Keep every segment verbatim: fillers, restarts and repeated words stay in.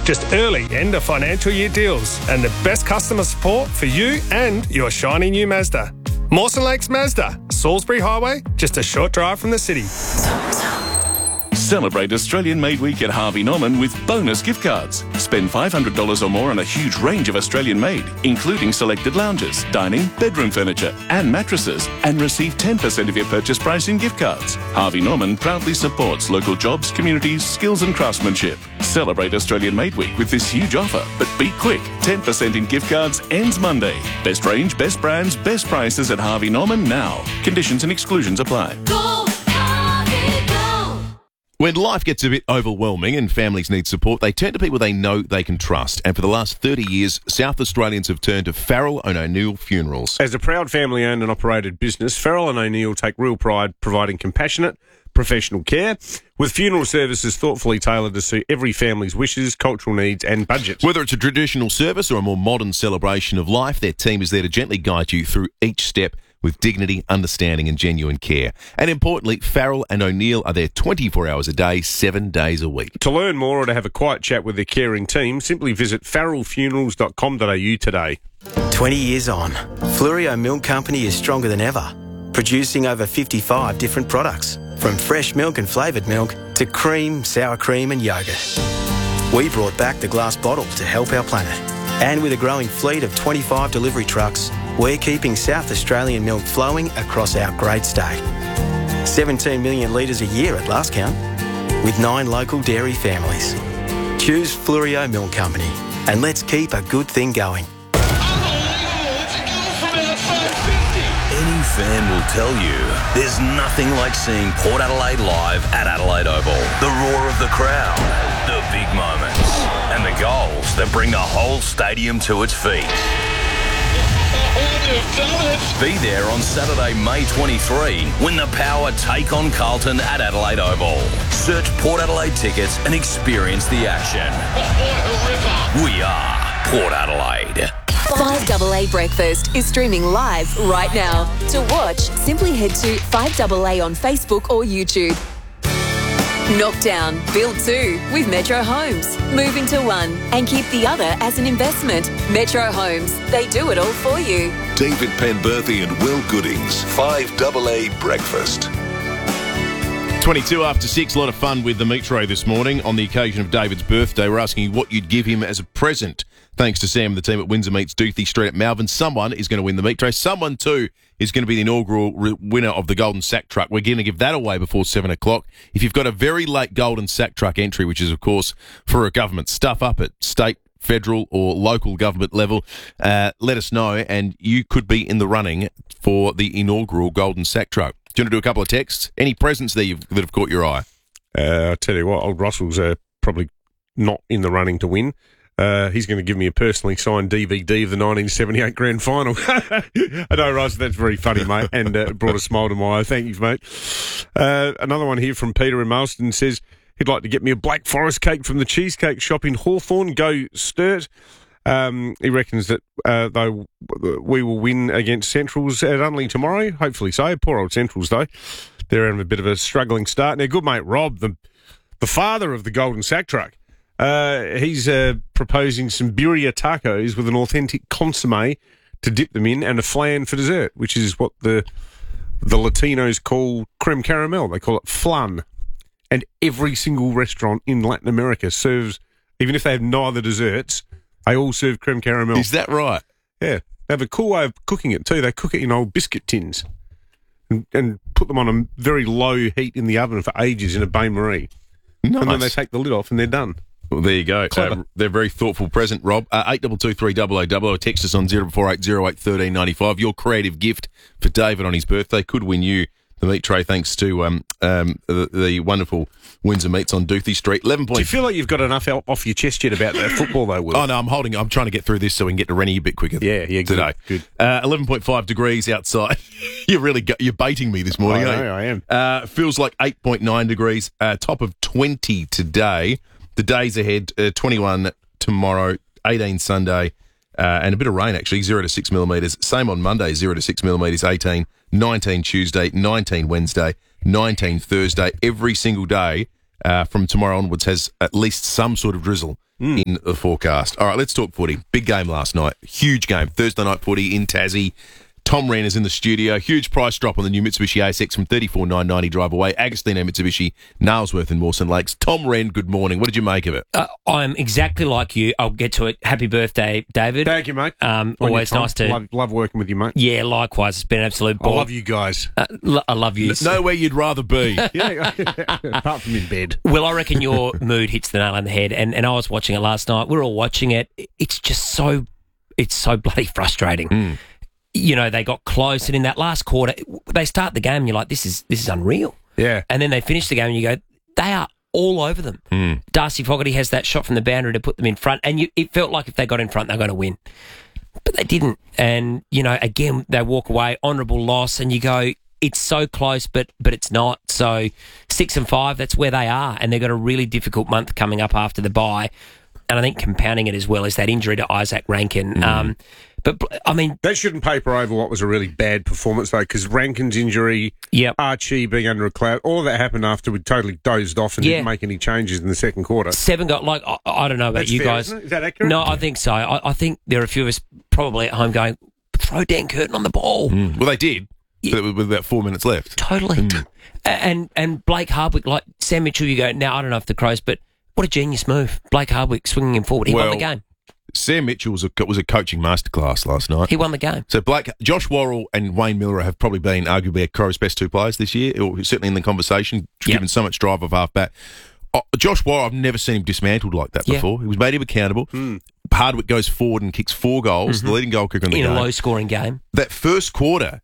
Just early end of financial year deals and the best customer support for you and your shiny new Mazda. Mawson Lakes Mazda, Salisbury Highway, just a short drive from the city. Celebrate Australian Made Week at Harvey Norman with bonus gift cards. Spend five hundred dollars or more on a huge range of Australian made, including selected lounges, dining, bedroom furniture and mattresses, and receive ten percent of your purchase price in gift cards. Harvey Norman proudly supports local jobs, communities, skills and craftsmanship. Celebrate Australian Made Week with this huge offer, but be quick. ten percent in gift cards ends Monday. Best range, best brands, best prices at Harvey Norman now. Conditions and exclusions apply. Go, Harvey, go. When life gets a bit overwhelming and families need support, they turn to people they know they can trust. And for the last thirty years, South Australians have turned to Farrell and O'Neill Funerals. As a proud family-owned and operated business, Farrell and O'Neill take real pride providing compassionate, professional care, with funeral services thoughtfully tailored to suit every family's wishes, cultural needs and budget. Whether it's a traditional service or a more modern celebration of life, their team is there to gently guide you through each step with dignity, understanding and genuine care. And importantly, Farrell and O'Neill are there twenty-four hours a day, seven days a week. To learn more or to have a quiet chat with their caring team, simply visit farrell funerals dot com dot a u today. twenty years on, Flurio Milk Company is stronger than ever, producing over fifty-five different products, from fresh milk and flavoured milk to cream, sour cream and yoghurt. We brought back the glass bottle to help our planet. And with a growing fleet of twenty-five delivery trucks, we're keeping South Australian milk flowing across our great state. seventeen million litres a year at last count, with nine local dairy families. Choose Flurio Milk Company and let's keep a good thing going. Any fan will tell you there's nothing like seeing Port Adelaide live at Adelaide Oval. The roar of the crowd, the big moments, and the goals that bring the whole stadium to its feet. Be there on Saturday, May twenty-third, when the Power take on Carlton at Adelaide Oval. Search Port Adelaide tickets and experience the action. We are Port Adelaide. five A A Breakfast is streaming live right now. To watch, simply head to five A A on Facebook or YouTube. Knockdown, build two with Metro Homes. Move into one and keep the other as an investment. Metro Homes, they do it all for you. David Penberthy and Will Goodings, five A A Breakfast. twenty-two after six, a lot of fun with the Metro this morning on the occasion of David's birthday. We're asking you what you'd give him as a present. Thanks to Sam and the team at Windsor Meets Doothie Street at Malvern. Someone is going to win the Metro. Someone, too, is going to be the inaugural re- winner of the Golden Sack Truck. We're going to give that away before seven o'clock. If you've got a very late Golden Sack Truck entry, which is, of course, for a government stuff up at state, federal or local government level, uh, let us know, and you could be in the running for the inaugural Golden Sack Truck. Do you want to do a couple of texts? Any presents there you've, that have caught your eye? Uh, I'll tell you what, old Russell's uh, probably not in the running to win. Uh, he's going to give me a personally signed D V D of the nineteen seventy-eight Grand Final. I know, Russ, that's very funny, mate, and uh, brought a smile to my eye. Thank you, mate. Uh, another one here from Peter in Marston says he'd like to get me a Black Forest cake from the Cheesecake Shop in Hawthorn. Go Sturt. Um, he reckons that uh, though we will win against Centrals at Unley tomorrow. Hopefully so. Poor old Centrals, though. They're having a bit of a struggling start. Now, good mate Rob, the, the father of the Golden Sack Truck, Uh, he's uh, proposing some birria tacos with an authentic consomme to dip them in and a flan for dessert, which is what the the Latinos call creme caramel. They call it flan. And every single restaurant in Latin America serves, even if they have no other desserts, they all serve creme caramel. Is that right? Yeah. They have a cool way of cooking it too. They cook it in old biscuit tins and, and put them on a very low heat in the oven for ages in a bain-marie. Nice. And then they take the lid off and they're done. Well, there you go. Uh, they're a very thoughtful present, Rob. Uh, eight two two three double oh double oh. Text us on zero four eight zero eight one three nine five. Your creative gift for David on his birthday could win you the meat tray thanks to um, um, the, the wonderful Windsor Meats on Doothie Street. eleven point Do you feel like you've got enough off your chest yet about that football, though, Will? Oh, no, I'm holding I'm trying to get through this so we can get to Rennie a bit quicker yeah, yeah, today. Good. good. Uh, eleven point five degrees outside. you're really go- you're baiting me this morning, I aren't you? know, I am. Uh, feels like eight point nine degrees, uh, top of twenty today. The days ahead, uh, twenty-one tomorrow, eighteen Sunday, uh, and a bit of rain, actually, zero to six millimetres. Same on Monday, zero to six millimetres, eighteen, nineteen Tuesday, nineteen Wednesday, nineteen Thursday. Every single day uh, from tomorrow onwards has at least some sort of drizzle mm. in the forecast. All right, let's talk footy. Big game last night. Huge game. Thursday night footy in Tassie. Tom Wren is in the studio. Huge price drop on the new Mitsubishi A S X from thirty-four thousand nine hundred ninety drive away. Agostino Mitsubishi, Nailsworth and Mawson Lakes. Tom Wren, good morning. What did you make of it? Uh, I'm exactly like you. I'll get to it. Happy birthday, David. Thank you, mate. Um, On always your time. nice to... Love, love working with you, mate. Yeah, likewise. It's been an absolute I ball. love you guys. Uh, lo- I love you. Nowhere you'd rather be. Yeah, apart from in bed. Well, I reckon your mood hits the nail on the head. And, and I was watching it last night. We were all watching it. It's just so... It's so bloody frustrating. Mm. You know, they got close, and in that last quarter, they start the game, and you're like, this is this is unreal. Yeah. And then they finish the game, and you go, they are all over them. Mm. Darcy Fogarty has that shot from the boundary to put them in front, and you, it felt like if they got in front, they're going to win. But they didn't. And, you know, again, they walk away, honourable loss, and you go, it's so close, but but it's not. So six and five, that's where they are, and they've got a really difficult month coming up after the bye. And I think compounding it as well is that injury to Isaac Rankin. Mm. Um, but, I mean... That shouldn't paper over what was a really bad performance, though, because Rankin's injury, yep. Archie being under a cloud, all of that happened after we totally dozed off and yeah. didn't make any changes in the second quarter. Seven got, like, I, I don't know about That's you fair, guys. isn't it? Is that accurate? No, I think so. I, I think there are a few of us probably at home going, throw Dan Curtin on the ball. Mm. Well, they did, yeah. but with about four minutes left. Totally. Mm. And, and Blake Hardwick, like Sam Mitchell, you go, now, I don't know if the Crows, but... What a genius move. Blake Hardwick swinging him forward. He well, won the game. Sam Mitchell was a, was a coaching masterclass last night. He won the game. So Blake, Josh Worrell and Wayne Miller have probably been arguably Crows' best two players this year, or certainly in the conversation, yep. given so much drive of half-back. Oh, Josh Worrell, I've never seen him dismantled like that yeah. before. He was made him accountable. Mm. Hardwick goes forward and kicks four goals, mm-hmm. the leading goal kicker in the in game. In a low-scoring game. That first quarter,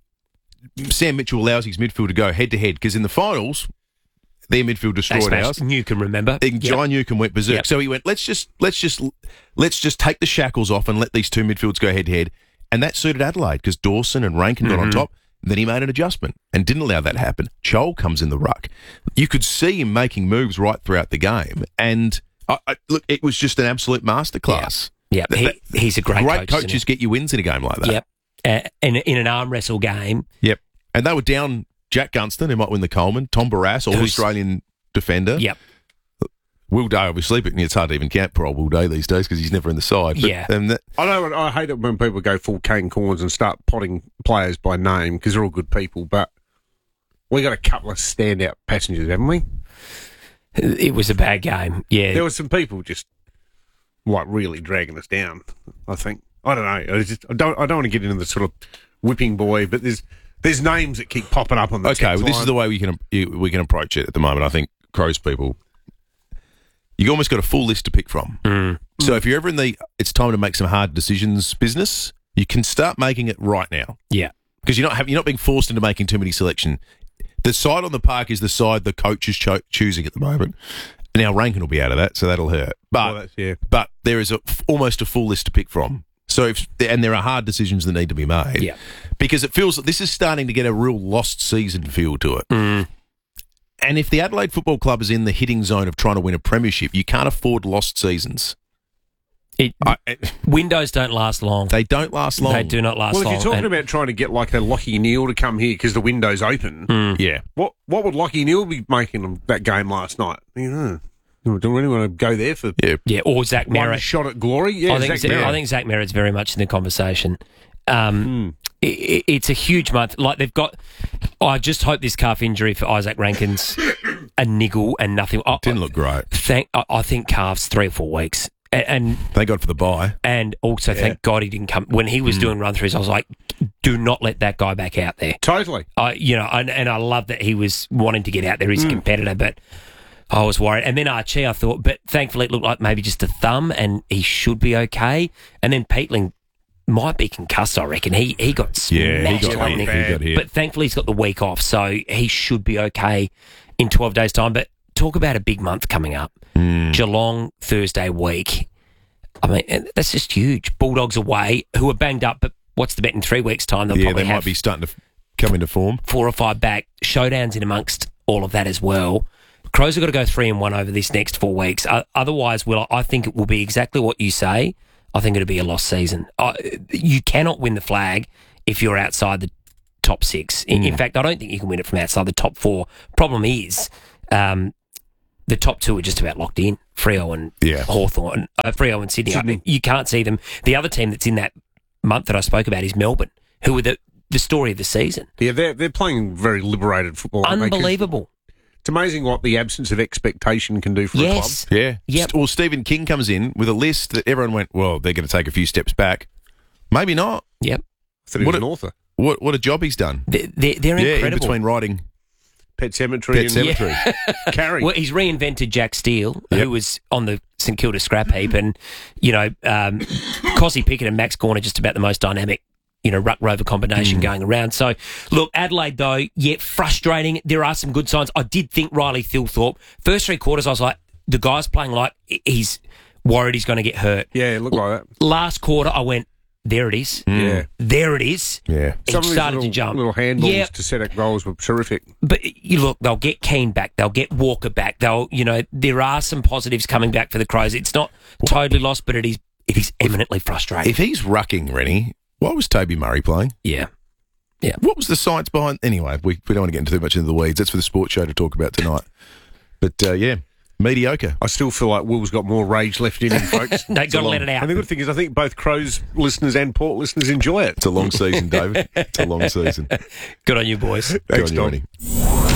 Sam Mitchell allows his midfield to go head-to-head, because in the finals... Their midfield destroyed ours. Newcombe, remember? And John yep. Newcombe went berserk. Yep. So he went, let's just let's just let's just take the shackles off and let these two midfields go head to head. And that suited Adelaide because Dawson and Rankin mm-hmm. got on top. Then he made an adjustment and didn't allow that to happen. Chol comes in the ruck. You could see him making moves right throughout the game. And I, I, look, it was just an absolute masterclass. Yeah, yep. he, he's a great, great coach. Coaches get you wins in a game like that. Yep. Uh, in in an arm wrestle game. Yep. And they were down Jack Gunston, who might win the Coleman, Tom Barrass, all Australian defender. Yep. Will Day, obviously, but it's hard to even count poor old Will Day these days because he's never in the side. But, yeah. Um, that, I know. I hate it when people go full Kane Corns and start potting players by name because they're all good people, but we got a couple of standout passengers, haven't we? It was a bad game, yeah. There were some people just, like, really dragging us down, I think. I don't know. I, just, I don't I don't want to get into the sort of whipping boy, but there's there's names that keep popping up on the Okay, well, this line. is the way we can we can approach it at the moment, I think. Crows people, you almost got a full list to pick from. Mm. So if you're ever in the it's time to make some hard decisions business, you can start making it right now. Yeah, because you're not have, you're not being forced into making too many selection. The side on the park is the side the coach is cho- choosing at the moment. Now Rankin will be out of that, so that'll hurt. But well, yeah. but there is a, almost a full list to pick from. So if, and there are hard decisions that need to be made. Yeah, because it feels that this is starting to get a real lost season feel to it. Mm. And if the Adelaide Football Club is in the hitting zone of trying to win a premiership, you can't afford lost seasons. It, I, it, windows don't last long. They don't last long. They do not last long. Well, if you're talking and, about trying to get like a Lockie Neal to come here because the window's open, mm. yeah. What what would Lockie Neal be making them that game last night? You know, do we really want to go there for yeah, yeah or Zach one Merritt shot at glory? Yeah, I think Zach Zach, Merritt. I think Zach Merritt's very much in the conversation. Um, mm. it, it's a huge month. Like they've got. I just hope this calf injury for Isaac Rankin's a niggle and nothing. I, Didn't look great. Thank. I, I think calves three or four weeks. And, and thank God for the bye. And also, yeah. thank God he didn't come. When he was mm. doing run-throughs, I was like, do not let that guy back out there. Totally. I, you know, and, and I love that he was wanting to get out there. He's mm. a competitor, but I was worried. And then Archie, I thought, but thankfully it looked like maybe just a thumb and he should be okay. And then Peatling might be concussed, I reckon. He he got smashed. Yeah, he got, hit, he got hit. But thankfully he's got the week off, so he should be okay in twelve days' time. But talk about a big month coming up. Mm. Geelong, Thursday week. I mean, that's just huge. Bulldogs away, who are banged up, but what's the bet in three weeks' time? They'll yeah, probably they have might be starting to come into form. Four or five back. Showdowns in amongst all of that as well. Crows have got to go three and one over this next four weeks. Uh, otherwise, Will, I think it will be exactly what you say. I think it'll be a lost season. Uh, you cannot win the flag if you're outside the top six. In, mm. in fact, I don't think you can win it from outside the top four. Problem is, um, the top two are just about locked in. Freo and Yeah. Hawthorn, uh, Freo and Sydney. I mean, you can't see them. The other team that's in that month that I spoke about is Melbourne, who were the, the story of the season. Yeah, they're, they're playing very liberated football. aren't they? 'Cause Unbelievable. It's amazing what the absence of expectation can do for Yes. a club. Yeah. Yep. Well, Stephen King comes in with a list that everyone went, well, they're going to take a few steps back. Maybe not. Yep. I thought he What was a- an author. What what a job he's done. They're, they're, they're Yeah, in incredible. between writing Pet Cemetery Pet and Cemetery. Carrie. Well, he's reinvented Jack Steele, Yep. who was on the St Kilda scrap heap, and, you know, um, Cossie Pickett and Max Corner just about the most dynamic, you know, ruck rover combination Mm. going around. So, look, Adelaide, though, yeah, frustrating. There are some good signs. I did think Riley Thilthorpe, first three quarters, I was like, the guy's playing like he's worried he's going to get hurt. Yeah, it looked like that. Last quarter, I went, there it is. Yeah. There it is. Yeah. It Some of these started little, to jump. little handballs Yeah. to set up goals were terrific. But you look, they'll get Keane back. They'll get Walker back. They'll, you know, there are some positives coming back for the Crows. It's not totally lost, but it is it is eminently frustrating. If he's rucking, Rennie, why was Toby Murray playing? Yeah. Yeah. What was the science behind? Anyway, we, we don't want to get into too much into the weeds. That's for the sports show to talk about tonight. But, uh, yeah, mediocre. I still feel like Will's got more rage left in him, folks. No, got to let it out. And the good thing is I think both Crows listeners and Port listeners enjoy it. It's a long season, David. It's a long season. Good on you, boys. Thanks, Good on Dom. you, Rennie.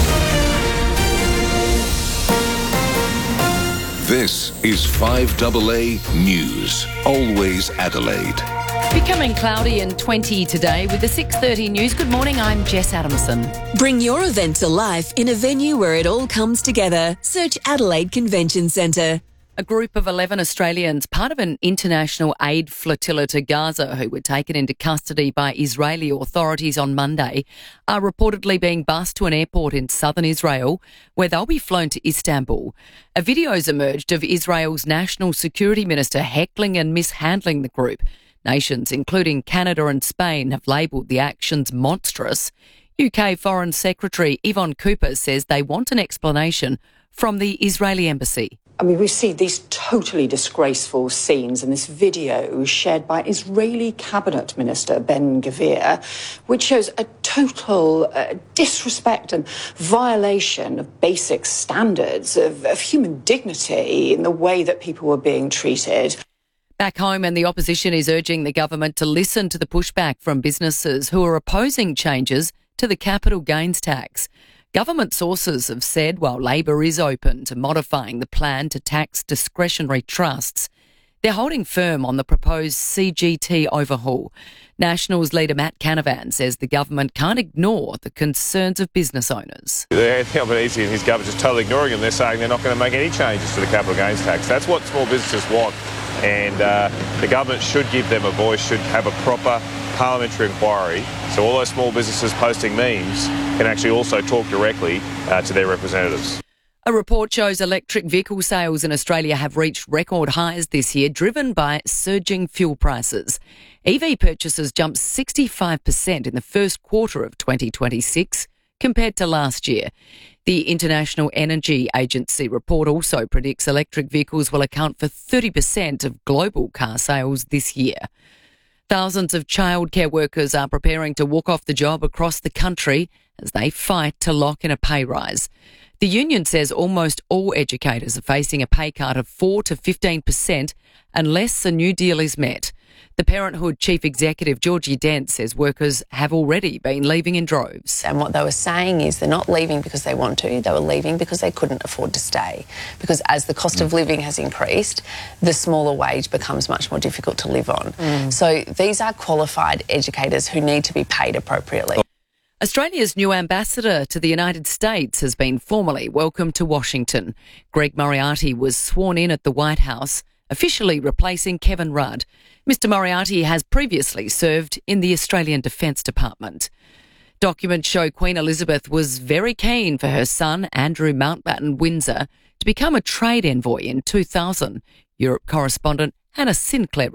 This is five A A News. Always Adelaide. Becoming cloudy and twenty today with the six thirty news. Good morning, I'm Jess Adamson. Bring your event to life in a venue where it all comes together. Search Adelaide Convention Centre. A group of eleven Australians, part of an international aid flotilla to Gaza, who were taken into custody by Israeli authorities on Monday, are reportedly being bussed to an airport in southern Israel, where they'll be flown to Istanbul. A video's emerged of Israel's national security minister heckling and mishandling the group. Nations, including Canada and Spain, have labelled the actions monstrous. U K Foreign Secretary Yvonne Cooper says they want an explanation from the Israeli embassy. I mean, we see these totally disgraceful scenes in this video shared by Israeli Cabinet Minister Ben Gvir, which shows a total uh, disrespect and violation of basic standards of, of human dignity in the way that people were being treated. Back home, and the opposition is urging the government to listen to the pushback from businesses who are opposing changes to the capital gains tax. Government sources have said while Labor is open to modifying the plan to tax discretionary trusts, they're holding firm on the proposed C G T overhaul. Nationals leader Matt Canavan says the government can't ignore the concerns of business owners. Anthony Albanese and his government just totally ignoring them. They're saying they're not going to make any changes to the capital gains tax. That's what small businesses want. And uh, the government should give them a voice, should have a proper parliamentary inquiry, so all those small businesses posting memes can actually also talk directly uh, to their representatives. A report shows electric vehicle sales in Australia have reached record highs this year, driven by surging fuel prices. E V purchases jumped sixty-five percent in the first quarter of twenty twenty-six compared to last year. The International Energy Agency report also predicts electric vehicles will account for thirty percent of global car sales this year. Thousands of childcare workers are preparing to walk off the job across the country as they fight to lock in a pay rise. The union says almost all educators are facing a pay cut of four to fifteen percent unless a new deal is met. The Parenthood Chief Executive, Georgie Dent, says workers have already been leaving in droves. And what they were saying is they're not leaving because they want to, they were leaving because they couldn't afford to stay. Because as the cost of living has increased, the smaller wage becomes much more difficult to live on. Mm. So these are qualified educators who need to be paid appropriately. Australia's new ambassador to the United States has been formally welcomed to Washington. Greg Moriarty was sworn in at the White House, officially replacing Kevin Rudd. Mister Moriarty has previously served in the Australian Defence Department. Documents show Queen Elizabeth was very keen for her son, Andrew Mountbatten Windsor, to become a trade envoy in two thousand. Europe correspondent Hannah Sinclair reports.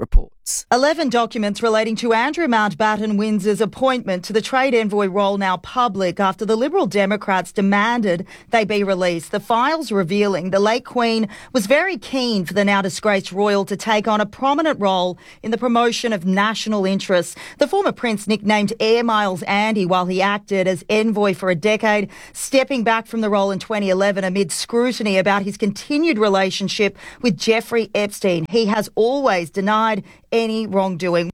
sports. Eleven documents relating to Andrew Mountbatten Windsor's appointment to the trade envoy role now public after the Liberal Democrats demanded they be released. The files revealing the late Queen was very keen for the now disgraced royal to take on a prominent role in the promotion of national interests. The former prince, nicknamed Air Miles Andy while he acted as envoy for a decade, stepping back from the role in twenty eleven amid scrutiny about his continued relationship with Jeffrey Epstein. He has always denied any wrongdoing.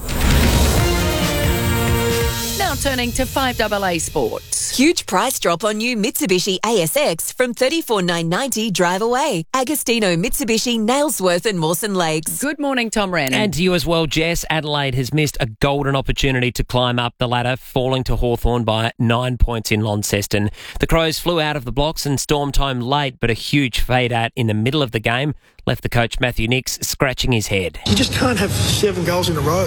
Now turning to five double A Sports. Huge price drop on new Mitsubishi A S X from thirty-four thousand nine hundred ninety dollars drive away. Agostino Mitsubishi, Nailsworth and Mawson Lakes. Good morning, Tom Wren. And to you as well, Jess. Adelaide has missed a golden opportunity to climb up the ladder, falling to Hawthorn by nine points in Launceston. The Crows flew out of the blocks and stormed home late, but a huge fade out in the middle of the game left the coach Matthew Nicks scratching his head. You just can't have seven goals in a row.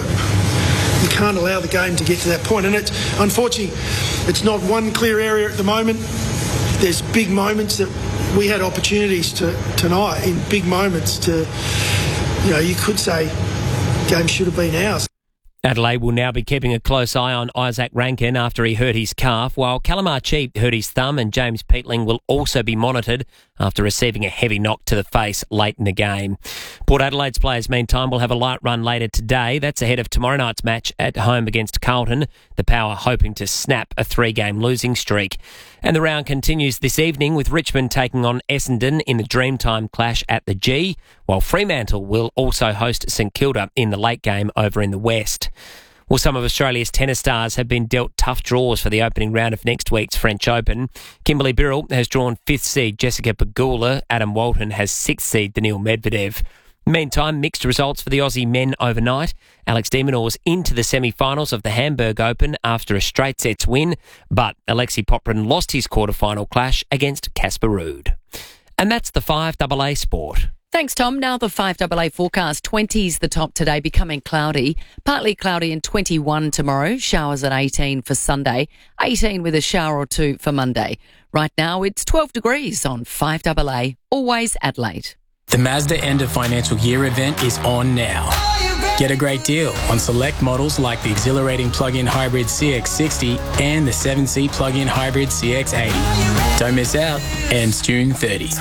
You can't allow the game to get to that point. And it's unfortunately, it's not one clear area at the moment. There's big moments that we had opportunities to tonight, in big moments to, you know, you could say game should have been ours. Adelaide will now be keeping a close eye on Isaac Rankin after he hurt his calf, while Calamar Cheap hurt his thumb, and James Peatling will also be monitored after receiving a heavy knock to the face late in the game. Port Adelaide's players, meantime, will have a light run later today. That's ahead of tomorrow night's match at home against Carlton, the Power hoping to snap a three-game losing streak. And the round continues this evening with Richmond taking on Essendon in the Dreamtime clash at the G, while Fremantle will also host St Kilda in the late game over in the West. Well, some of Australia's tennis stars have been dealt tough draws for the opening round of next week's French Open. Kimberly Birrell has drawn fifth seed Jessica Pegula. Adam Walton has sixth seed Daniil Medvedev. Meantime, mixed results for the Aussie men overnight. Alex de Minaur's into the semi-finals of the Hamburg Open after a straight sets win, but Alexei Poprin lost his quarter-final clash against Casper Ruud. And that's the five double A Sport. Thanks, Tom. Now the five double A forecast. twenty's the top today, becoming cloudy. Partly cloudy and twenty-one tomorrow. Showers at eighteen for Sunday. eighteen with a shower or two for Monday. Right now it's twelve degrees on five double A. Always Adelaide. The Mazda End of Financial Year event is on now. Get a great deal on select models like the exhilarating plug-in hybrid C X sixty and the seven-seat plug-in hybrid C X eighty. Don't miss out. Ends June thirtieth.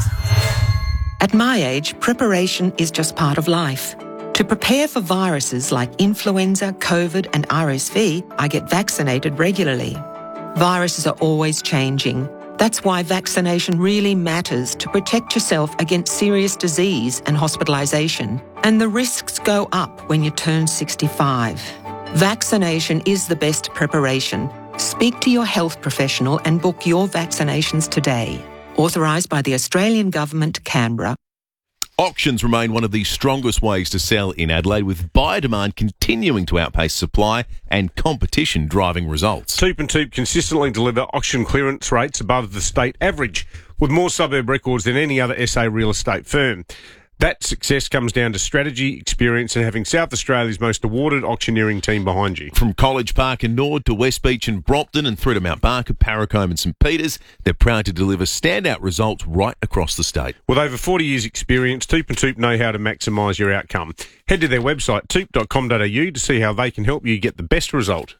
At my age, preparation is just part of life. To prepare for viruses like influenza, COVID and R S V, I get vaccinated regularly. Viruses are always changing. That's why vaccination really matters to protect yourself against serious disease and hospitalisation. And the risks go up when you turn sixty-five. Vaccination is the best preparation. Speak to your health professional and book your vaccinations today. Authorised by the Australian Government, Canberra. Auctions remain one of the strongest ways to sell in Adelaide, with buyer demand continuing to outpace supply and competition driving results. Toop and Toop consistently deliver auction clearance rates above the state average, with more suburb records than any other S A real estate firm. That success comes down to strategy, experience and having South Australia's most awarded auctioneering team behind you. From College Park and Nord to West Beach and Brompton and through to Mount Barker, Parracombe and St Peters, they're proud to deliver standout results right across the state. With over forty years experience, Toop and Toop know how to maximise your outcome. Head to their website, toop dot com dot a u, to see how they can help you get the best result.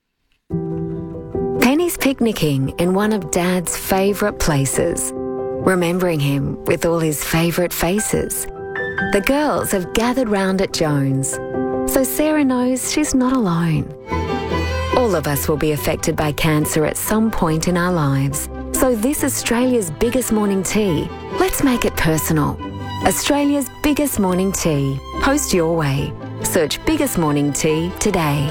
Penny's picnicking in one of Dad's favourite places, remembering him with all his favourite faces. The girls have gathered round at Jones, so Sarah knows she's not alone. All of us will be affected by cancer at some point in our lives. So this Australia's biggest morning tea, let's make it personal. Australia's biggest morning tea. Post your way. Search Biggest Morning Tea today.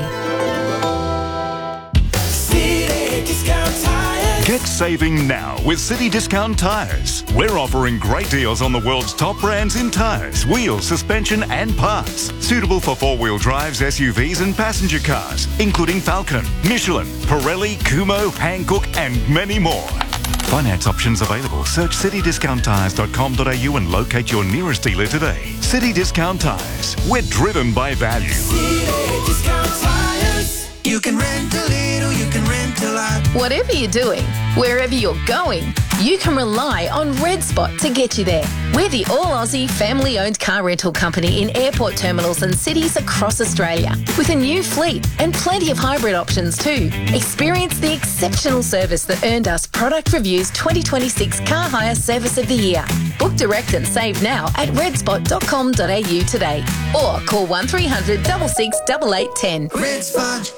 Get saving now with City Discount Tyres. We're offering great deals on the world's top brands in tyres, wheels, suspension and parts. Suitable for four-wheel drives, S U Vs and passenger cars, including Falcon, Michelin, Pirelli, Kumho, Hankook and many more. Finance options available. Search city discount tyres dot com dot a u and locate your nearest dealer today. City Discount Tyres. We're driven by value. City Discount Tyres. You can rent a little, you can rent a lot. Whatever you're doing, Wherever you're going, you can rely on Red Spot to get you there. We're the all-Aussie family-owned car rental company in airport terminals and cities across Australia, with a new fleet and plenty of hybrid options too. Experience the exceptional service that earned us Product Review's twenty twenty-six Car Hire Service of the Year. Book direct and save now at red spot dot com dot a u today, or call one three hundred six six eight eight one zero. Red Spot.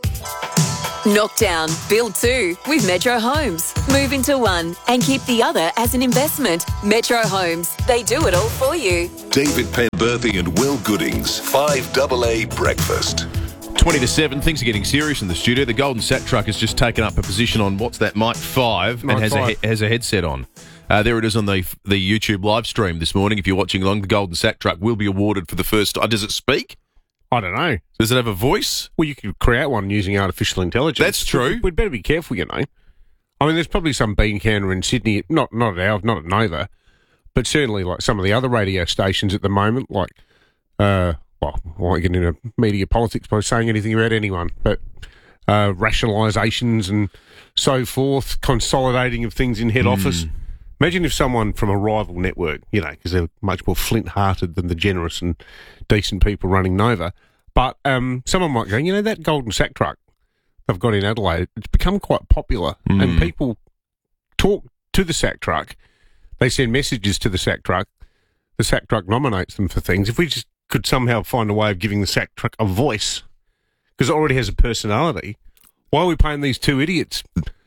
Knockdown, build two with Metro Homes. Move into one and keep the other as an investment. Metro Homes, they do it all for you. David Penberthy and Will Goodings, five double A Breakfast. twenty to seven, things are getting serious in the studio. The Golden Sack Truck has just taken up a position on what's that, Mike five, Mike and has five. a he- has a headset on. Uh, there it is on the the YouTube live stream this morning. If you're watching along, the Golden Sack Truck will be awarded for the first time. Does it speak? I don't know. Does it have a voice? Well, you could create one using artificial intelligence. That's true. We'd better be careful, you know. I mean, there's probably some bean counter in Sydney, not not at our, not at Nova, but certainly like some of the other radio stations at the moment, like, uh, well, I won't get into media politics by saying anything about anyone, but uh, rationalisations and so forth, consolidating of things in head Mm. office. Imagine if someone from a rival network, you know, because they're much more flint-hearted than the generous and decent people running Nova, but um, someone might go, you know, that Golden Sack Truck they've got in Adelaide, it's become quite popular, Mm. and people talk to the Sack Truck. They send messages to the Sack Truck. The Sack Truck nominates them for things. If we just could somehow find a way of giving the Sack Truck a voice, because it already has a personality, why are we paying these two idiots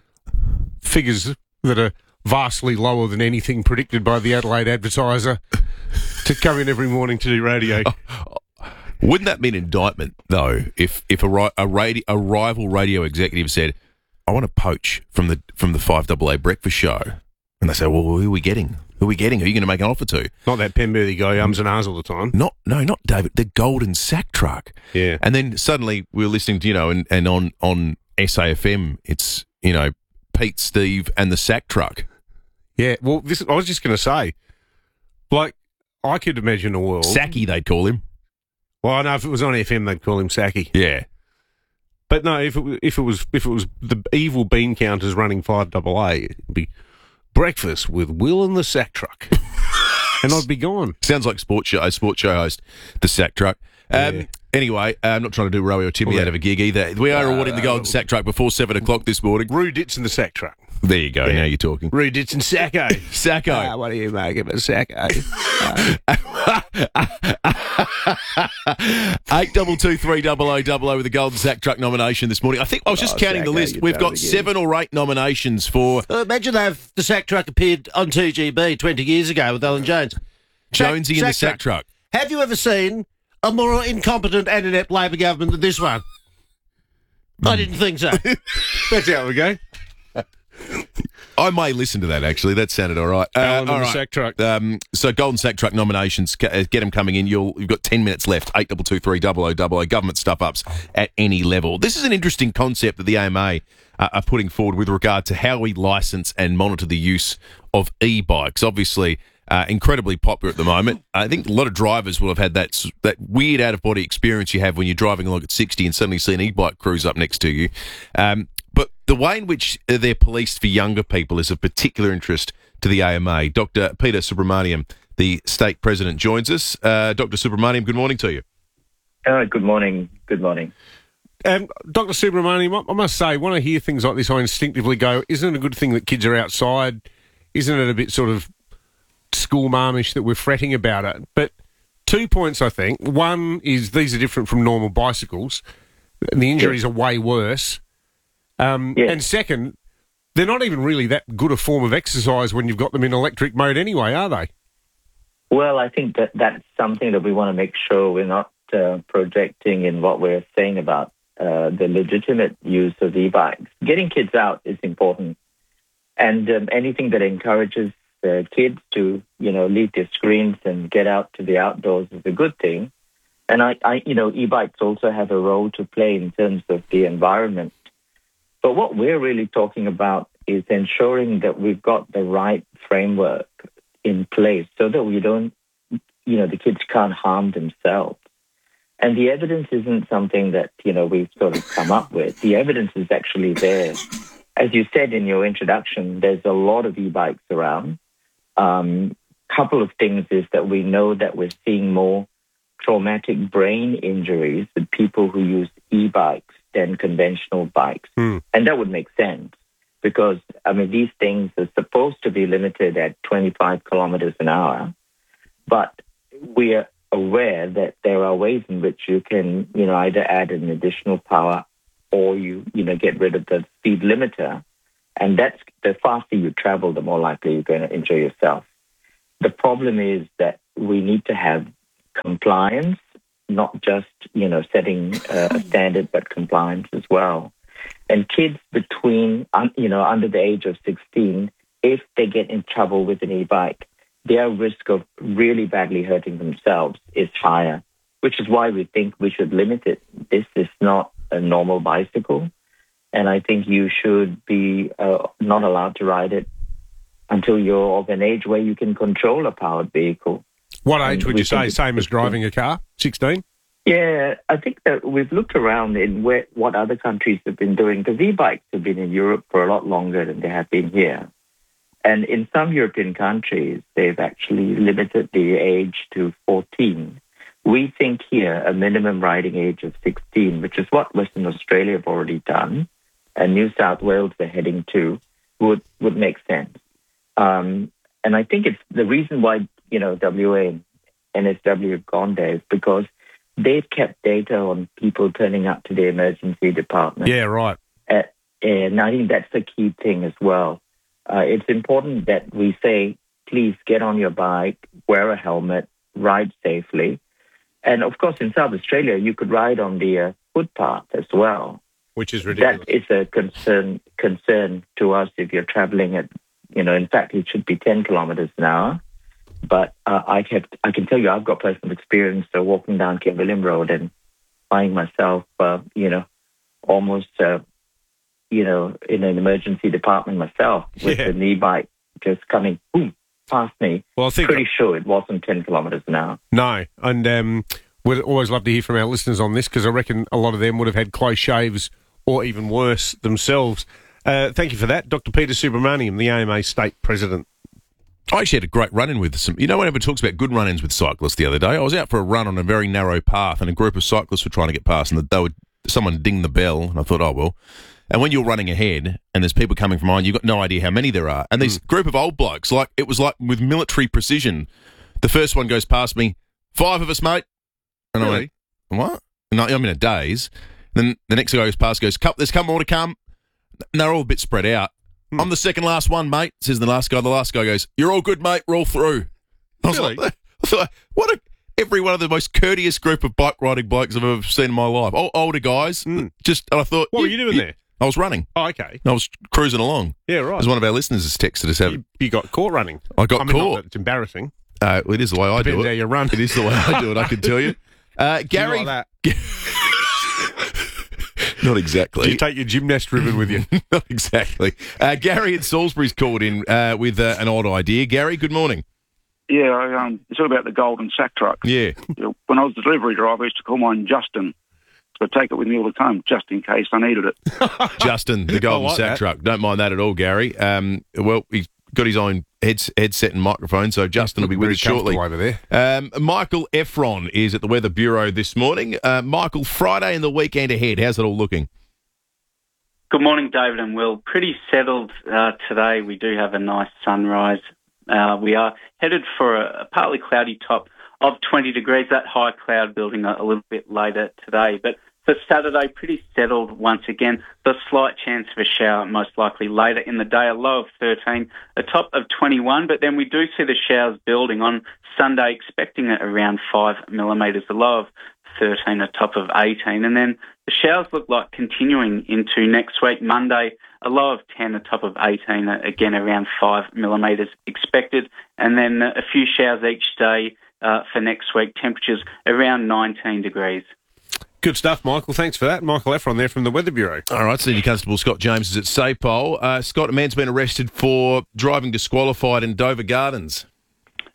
figures that are vastly lower than anything predicted by the Adelaide Advertiser to come in every morning to do radio? Wouldn't that be an indictment, though, if if a ri- a, radio, a rival radio executive said, "I want to poach from the from the five double A breakfast show," and they say, "Well, who are we getting? Who are we getting? Who are you going to make an offer to?" Not that Penberthy guy who ums and ahs all the time. Not no, not David. The Golden Sack Truck. Yeah. And then suddenly we're listening to you know, and, and on on S A F M, it's you know Pete, Steve, and the Sack Truck. Yeah. Well, this I was just going to say, like, I could imagine a world. Sacky, they'd call him. Well, I know if it was on F M, they'd call him Sacky. Yeah. But no, if it was, if it was if it was the evil bean counters running five double A, it'd be breakfast with Will and the Sack Truck, and I'd be gone. Sounds like sports show, a sports show host, the Sack Truck. Um, Yeah. Anyway, uh, I'm not trying to do Rowie or Timmy Well, out of a gig either. We are uh, awarding the Golden Sack Truck before seven o'clock this morning. Roo Ditz and the Sack Truck. There you go. Yeah. Now you're talking. Roo Ditz and Sacco. Sacco. Ah, what do you make of a Sacco? Eight double two three double o double o with the Golden Sack Truck nomination this morning. I think I was just Oh, counting the Sacco, list. you We've done got it again. seven or eight nominations for Uh, imagine if the Sack Truck appeared on two G B twenty years ago with Alan Jones. Jonesy and the Sack Truck. Have you ever seen a more incompetent and inept Labor government than this one? I didn't think so. That's how we go. I may listen to that, actually. That sounded all right. Uh, Alan and all the right. Sack Truck. Um, so Golden Sack Truck nominations, ca- uh, get them coming in. You'll, you've got ten minutes left. eight double two three double o double o. Government stuff-ups at any level. This is an interesting concept that the A M A uh, are putting forward with regard to how we licence and monitor the use of e-bikes. Obviously, uh, incredibly popular at the moment. I think a lot of drivers will have had that s- that weird out-of-body experience you have when you're driving along at sixty and suddenly see an e-bike cruise up next to you. Um, but the way in which they're policed for younger people is of particular interest to the A M A. Doctor Peter Subramaniam, the state president, joins us. Uh, Doctor Subramaniam, good morning to you. Uh, good morning. Good morning. Um, Doctor Subramaniam, I must say, when I hear things like this, I instinctively go, isn't it a good thing that kids are outside? Isn't it a bit sort of school marmish that we're fretting about it? But two points, I think. One is these are different from normal bicycles, and the injuries Yes. are way worse. Um, Yes. And second, they're not even really that good a form of exercise when you've got them in electric mode anyway, are they? Well, I think that that's something that we want to make sure we're not uh, projecting in what we're saying about uh, the legitimate use of e-bikes. Getting kids out is important. And um, anything that encourages uh, kids to, you know, leave their screens and get out to the outdoors is a good thing. And, I, I, you know, e-bikes also have a role to play in terms of the environment. But what we're really talking about is ensuring that we've got the right framework in place so that we don't, you know, the kids can't harm themselves. And the evidence isn't something that, you know, we've sort of come up with. The evidence is actually there. as you said in your introduction, there's a lot of e-bikes around. Um, couple of things is that we know that we're seeing more traumatic brain injuries with people who use e-bikes than conventional bikes. Mm. And that would make sense because, I mean, these things are supposed to be limited at twenty-five kilometers an hour, but we are aware that there are ways in which you can, you know, either add an additional power or you, you know, get rid of the speed limiter. And that's the faster you travel, the more likely you're going to injure yourself. The problem is that we need to have compliance, not just, you know, setting uh, a standard, but compliance as well. And kids between, you know, under the age of sixteen, if they get in trouble with an e-bike, their risk of really badly hurting themselves is higher, which is why we think we should limit it. This is not a normal bicycle, and I think you should be uh, not allowed to ride it until you're of an age where you can control a powered vehicle. What age And would we you say, think same as driving a car? sixteen? Yeah, I think that we've looked around in where, what other countries have been doing, because e-bikes have been in Europe for a lot longer than they have been here. And in some European countries, they've actually limited the age to fourteen. We think here a minimum riding age of sixteen, which is what Western Australia have already done, and New South Wales are heading to, would, would make sense. Um, and I think it's the reason why, you know, W A and N S W have gone there is because they've kept data on people turning up to the emergency department. Yeah, right. Uh, and I think that's the key thing as well. Uh, it's important that we say, please get on your bike, wear a helmet, ride safely. And, of course, in South Australia, you could ride on the uh, footpath as well. Which is ridiculous. That is a concern concern to us if you're traveling at, you know, in fact, it should be ten kilometers an hour. But uh, I, kept, I can tell you I've got personal experience uh, walking down King William Road and finding myself, uh, you know, almost, uh, you know, in an emergency department myself with Yeah. an e-bike just coming boom, past me. Well, I think Pretty sure it wasn't ten kilometres an hour. No, and um, we'd always love to hear from our listeners on this because I reckon a lot of them would have had close shaves or even worse themselves. Uh, thank you for that, Doctor Peter Subramaniam, the A M A State President. I actually had a great run-in with some... You know, whenever talks about good run-ins with cyclists the other day, I was out for a run on a very narrow path and a group of cyclists were trying to get past and they would, someone dinged the bell and I thought, oh, well... And when you're running ahead and there's people coming from behind, you've got no idea how many there are. And these mm. group of old blokes, like it was like with military precision. The first one goes past me, five of us, mate. And really? I went, what? And I, I'm in a daze. Then the next guy goes past, goes, there's a couple more to come. And they're all a bit spread out. Mm. I'm the second last one, mate, says the last guy. The last guy goes, you're all good, mate. We're all through. I was Really? like, I thought, what a... Every one of the most courteous group of bike riding blokes I've ever seen in my life. O- older guys. Mm. Just, and I thought... What were you doing there? I was running. Oh, okay. I was cruising along. Yeah, right. As one of our listeners has texted us. Have, You, you got caught running. I got I mean, not caught. that it's embarrassing. Uh, it is the way I Depends do it. how you run. It is the way I do it, I can tell you. Uh, Gary... You like Not exactly. Did you take your gymnast ribbon with you? Not exactly. Uh, Gary in Salisbury's called in uh, with uh, an odd idea. Gary, good morning. Yeah, I, um, it's all about the golden sack truck. Yeah. When I was the delivery driver, I used to call mine Justin. So I'd take it with me all the time, just in case I needed it. Justin, the golden like sack that. truck. Don't mind that at all, Gary. Um, well, he's got his own heads, headset and microphone, so Justin will be with Very us shortly. comfortable over there. Um, Michael Efron is at the Weather Bureau this morning. Uh, Michael, Friday and the weekend ahead, how's it all looking? Good morning, David and Will. Pretty settled uh, today. We do have a nice sunrise. Uh, we are headed for a, a partly cloudy top of twenty degrees. That high cloud building a, a little bit later today. But for Saturday, pretty settled once again. The slight chance of a shower most likely later in the day, a low of thirteen, a top of twenty-one. But then we do see the showers building on Sunday, expecting it around five millimetres, a low of thirteen, a top of eighteen. And then the showers look like continuing into next week, Monday, a low of ten, a top of eighteen, again around five millimetres expected. And then a few showers each day uh, for next week, temperatures around nineteen degrees. Good stuff, Michael. Thanks for that. Michael Efron there from the Weather Bureau. All right, Senior Constable Scott James is at Sapole. Uh, Scott, a man's been arrested for driving disqualified in Dover Gardens.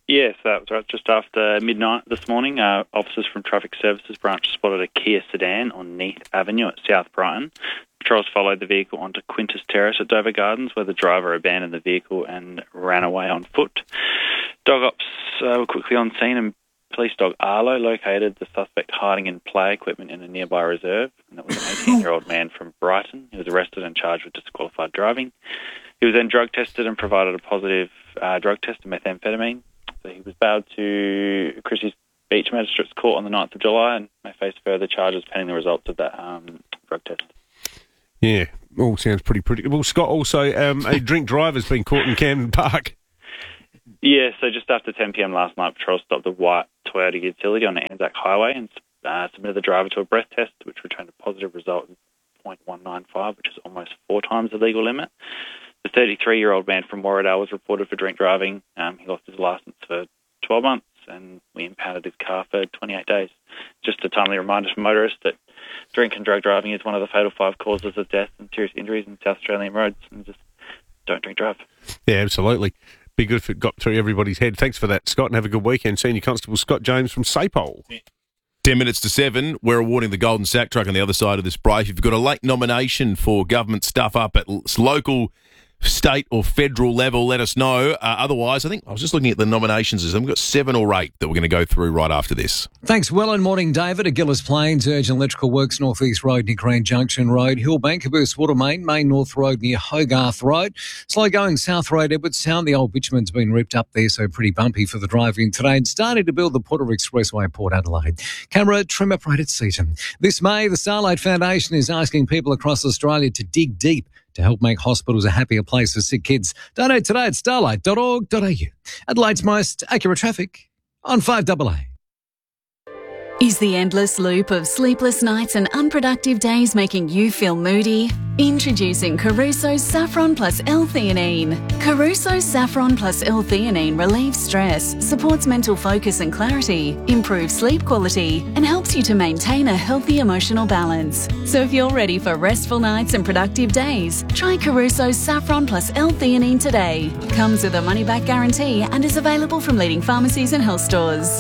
Yes, that was right. Just after midnight this morning, uh, officers from Traffic Services branch spotted a Kia sedan on Neath Avenue at South Brighton. Patrols followed the vehicle onto Quintus Terrace at Dover Gardens, where the driver abandoned the vehicle and ran away on foot. Dog ops uh, were quickly on scene, and police dog Arlo located the suspect hiding in play equipment in a nearby reserve. And that was an eighteen-year-old man from Brighton. He was arrested and charged with disqualified driving. He was then drug tested and provided a positive uh, drug test of methamphetamine. So he was bailed to Christie's Beach Magistrates Court on the ninth of July and may face further charges pending the results of that um, drug test. Yeah, all sounds pretty predictable. Scott, also um, a drink driver's been caught in Camden Park. Yeah, so just after ten p.m. last night, patrol stopped a white Toyota utility on the Anzac Highway and uh, submitted the driver to a breath test, which returned a positive result of zero point one nine five, which is almost four times the legal limit. The thirty-three-year-old man from Warradale was reported for drink driving. Um, he lost his licence for twelve months, and we impounded his car for twenty-eight days. Just a timely reminder for motorists that drink and drug driving is one of the fatal five causes of death and serious injuries in South Australian roads, and just don't drink drive. Yeah, absolutely. Be good if it got through everybody's head. Thanks for that, Scott, and have a good weekend. Senior Constable Scott James from Sapole. Ten minutes to seven. We're awarding the Golden Sack truck on the other side of this break. If you've got a late nomination for government stuff up at local, state or federal level, let us know. Uh, otherwise, I think I was just looking at the nominations. We've got seven or eight that we're going to go through right after this. Thanks, Will, and morning, David. At Gillis Plains, urgent electrical works, North East Road near Green Junction Road, Hillbank, Caboose Water Main, Main North Road near Hogarth Road. Slow going South Road, Edwards Town. The old bitumen's been ripped up there, so pretty bumpy for the drive-in today. And starting to build the Porter Expressway, Port Adelaide. Camera trim upright Seaton. This May, the Starlight Foundation is asking people across Australia to dig deep to help make hospitals a happier place for sick kids. Donate today at starlight dot org dot a u. Adelaide's most accurate traffic on five double A. Is the endless loop of sleepless nights and unproductive days making you feel moody? Introducing Caruso's Saffron Plus L-Theanine. Caruso's Saffron Plus L-Theanine relieves stress, supports mental focus and clarity, improves sleep quality, and helps you to maintain a healthy emotional balance. So if you're ready for restful nights and productive days, try Caruso's Saffron Plus L-Theanine today. Comes with a money-back guarantee and is available from leading pharmacies and health stores.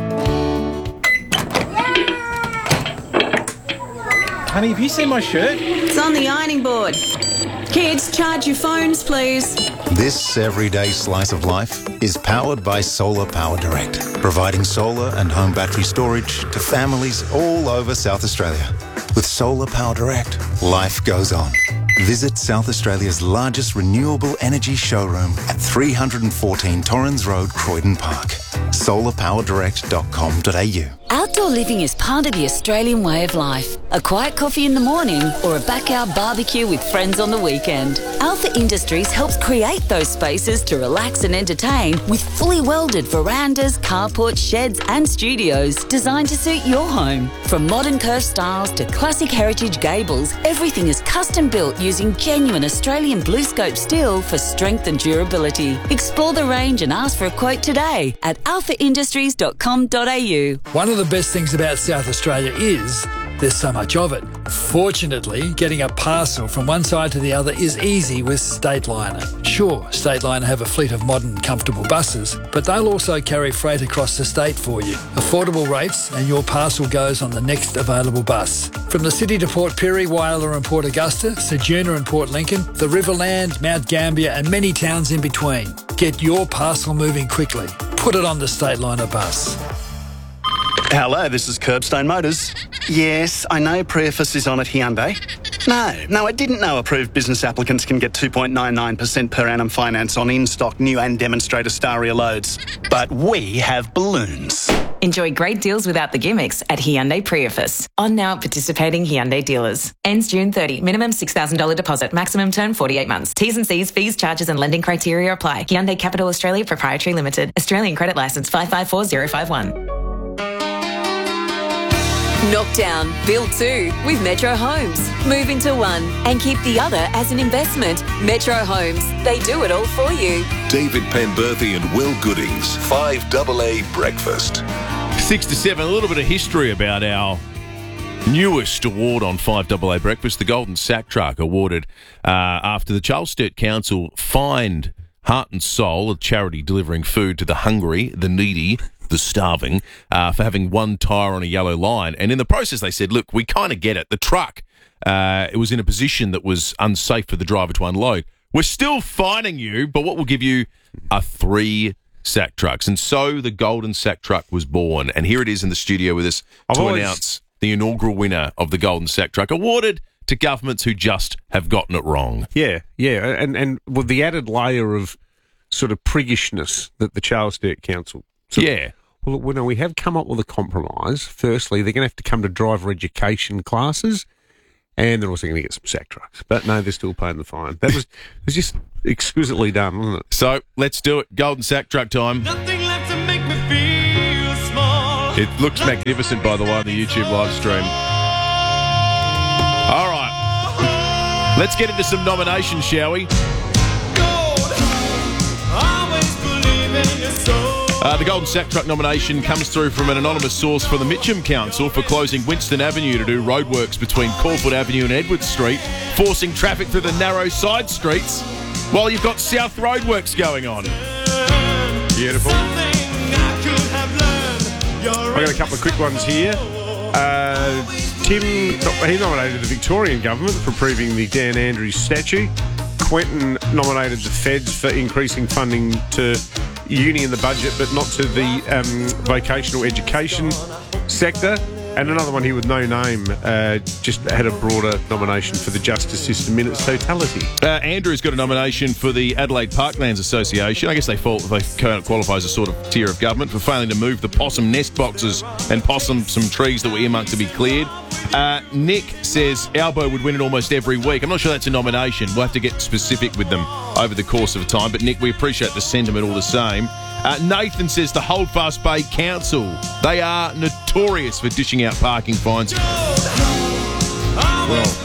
Honey, have you seen my shirt? It's on the ironing board. Kids, charge your phones, please. This everyday slice of life is powered by Solar Power Direct, providing solar and home battery storage to families all over South Australia. With Solar Power Direct, life goes on. Visit South Australia's largest renewable energy showroom at three fourteen Torrens Road, Croydon Park. solar power direct dot com dot a u. Outdoor living is part of the Australian way of life. A quiet coffee in the morning or a backyard barbecue with friends on the weekend. Alpha Industries helps create those spaces to relax and entertain with fully welded verandas, carports, sheds and studios designed to suit your home. From modern curved styles to classic heritage gables, everything is custom built using genuine Australian blue scope steel for strength and durability. Explore the range and ask for a quote today at alpha industries dot com dot a u. One of the best things about South Australia is there's so much of it. Fortunately, getting a parcel from one side to the other is easy with Stateliner. Sure, Stateliner have a fleet of modern, comfortable buses, but they'll also carry freight across the state for you. Affordable rates and your parcel goes on the next available bus. From the city to Port Pirie, Whyalla and Port Augusta, Ceduna and Port Lincoln, the Riverland, Mount Gambier and many towns in between. Get your parcel moving quickly. Put it on the Stateliner bus. Hello, this is Curbstone Motors. Yes, I know Preface is on at Hyundai. No, no, I didn't know approved business applicants can get two point nine nine percent per annum finance on in-stock new and demonstrator Staria loads. But we have balloons. Enjoy great deals without the gimmicks at Hyundai Preface. On now at participating Hyundai dealers. Ends June thirtieth. Minimum six thousand dollars deposit. Maximum term forty-eight months. T's and C's, fees, charges and lending criteria apply. Hyundai Capital Australia Proprietary Limited. Australian Credit Licence five five four zero five one. Knock down, build two with Metro Homes. Move into one and keep the other as an investment. Metro Homes, they do it all for you. David Penberthy and Will Goodings, five double A Breakfast. Six to seven, a little bit of history about our newest award on five double A Breakfast, the Golden Sack Truck, awarded uh, after the Charles Sturt Council fined Heart and Soul, a charity delivering food to the hungry, the needy, the starving, uh, for having one tyre on a yellow line. And in the process, they said, look, we kind of get it. The truck, uh, it was in a position that was unsafe for the driver to unload. We're still fining you, but what we'll give you are three sack trucks. And so the Golden Sack Truck was born. And here it is in the studio with us I've to always- announce the inaugural winner of the Golden Sack Truck, awarded to governments who just have gotten it wrong. Yeah, yeah, and and with the added layer of sort of priggishness that the Charles Sturt Council. Sort Yeah. Of, well, well, no, we have come up with a compromise. Firstly, they're going to have to come to driver education classes, and they're also going to get some sack trucks. But no, they're still paying the fine. That was it was just exquisitely done, wasn't it? So let's do it. Golden Sack Truck time. Nothing left to make me feel small. It looks magnificent, by the way, on the YouTube live stream. All right. Let's get into some nominations, shall we? Uh, the Golden Sack Truck nomination comes through from an anonymous source for the Mitcham Council for closing Winston Avenue to do roadworks between Caulfield Avenue and Edwards Street, forcing traffic through the narrow side streets while you've got South Roadworks going on. Beautiful. I've got a couple of quick ones here. Uh, Tim, he nominated the Victorian government for approving the Dan Andrews statue. Quentin nominated the Feds for increasing funding to uni in the budget, but not to the um, vocational education sector. And another one here with no name, uh, just had a broader nomination for the justice system in its totality. Uh, Andrew's got a nomination for the Adelaide Parklands Association. I guess they, fall, they qualify as a sort of tier of government for failing to move the possum nest boxes and possum some trees that were earmarked to be cleared. Uh, Nick says Albo would win it almost every week. I'm not sure that's a nomination. We'll have to get specific with them over the course of time. But, Nick, we appreciate the sentiment all the same. Uh, Nathan says the Holdfast Bay Council, they are notorious for dishing out parking fines. Well,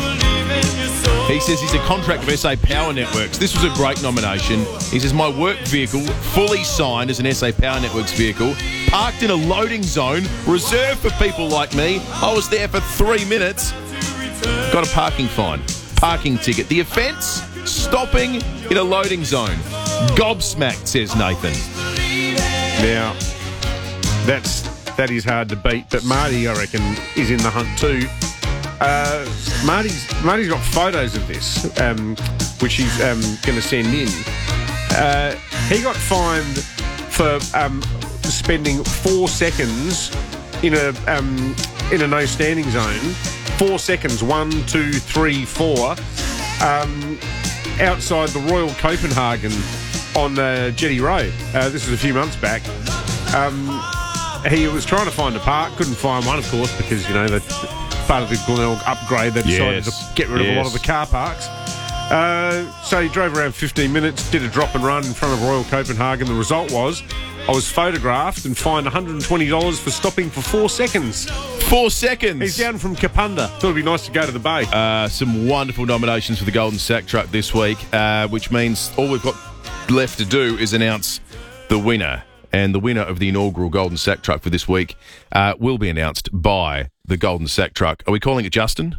he says he's a contract of S A Power Networks. This was a great nomination. He says, my work vehicle, fully signed as an S A Power Networks vehicle, parked in a loading zone reserved for people like me. I was there for three minutes. Got a parking fine. Parking ticket. The offence? Stopping in a loading zone. Gobsmacked, says Nathan. Now, that's that is hard to beat, but Marty, I reckon, is in the hunt too. Uh, Marty's Marty's got photos of this, um, which he's um, going to send in. Uh, he got fined for um, spending four seconds in a um, in a no standing zone. Four seconds, one, two, three, four, um, outside the Royal Copenhagen on uh, Jetty Road. Uh, this was a few months back. Um, he was trying to find a park, couldn't find one, of course, because, you know, that's part of the Glenelg upgrade. They decided Yes. to get rid of Yes. a lot of the car parks. Uh, so he drove around fifteen minutes, did a drop and run in front of Royal Copenhagen. The result was I was photographed and fined one hundred twenty dollars for stopping for four seconds. Four seconds. He's down from Kapunda. Thought it'd be nice to go to the bay. Uh, some wonderful nominations for the Golden Sack Truck this week, uh, which means all we've got left to do is announce the winner. And the winner of the inaugural Golden Sack Truck for this week uh, will be announced by the Golden Sack Truck. Are we calling it Justin?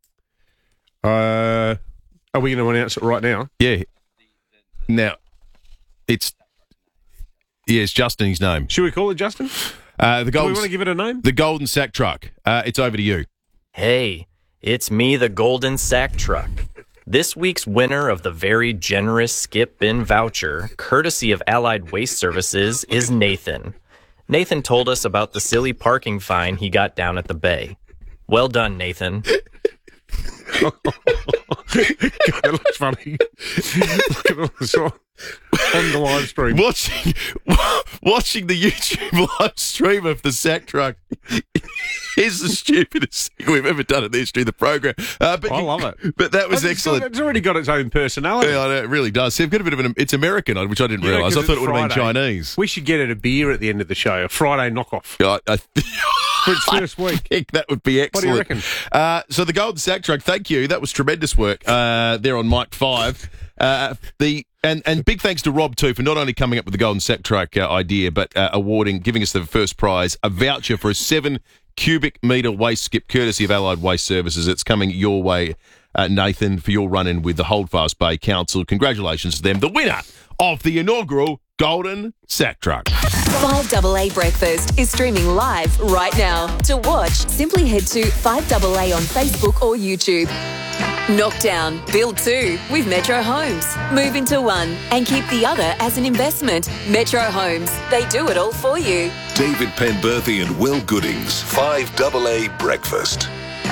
Uh, are we going to announce it right now? Yeah. Now, it's... Yeah, it's Justin, his name. Should we call it Justin? Uh, the Do we Golden, want to give it a name? The Golden Sack Truck. Uh, it's over to you. Hey, it's me, the Golden Sack Truck. This week's winner of the very generous Skip Bin voucher, courtesy of Allied Waste Services, is Nathan. Nathan told us about the silly parking fine he got down at the bay. Well done, Nathan. God, that looks funny. Look at all this on on the live stream. Watching, watching the YouTube live stream of the Sack Truck is the stupidest thing we've ever done in the history of the program. Uh, but I you- love it. But that was It's excellent. got- It's already got its own personality. Yeah, I know, it really does. See, I've got a bit of an... It's American, which I didn't You know, realise. I 'cause thought it it's would have been Friday. Chinese. We should get it a beer at the end of the show, a Friday knockoff. I, I, For its first week. I think that would be What do excellent. you reckon? Uh, so the Golden Sack Truck, thank you. That was tremendous work uh, there on Mike five. Uh, the and, and big thanks to Rob, too, for not only coming up with the Golden Sack Truck uh, idea, but uh, awarding, giving us the first prize, a voucher for a seven cubic metre waste skip, courtesy of Allied Waste Services. It's coming your way uh, Nathan, for your run-in with the Holdfast Bay Council. Congratulations to them. The winner of the inaugural Golden Sack Truck. five A A Breakfast is streaming live right now. To watch, simply head to five A A on Facebook or YouTube. Knockdown, build two with Metro Homes. Move into one and keep the other as an investment. Metro Homes, they do it all for you. David Penberthy and Will Goodings, five A A Breakfast.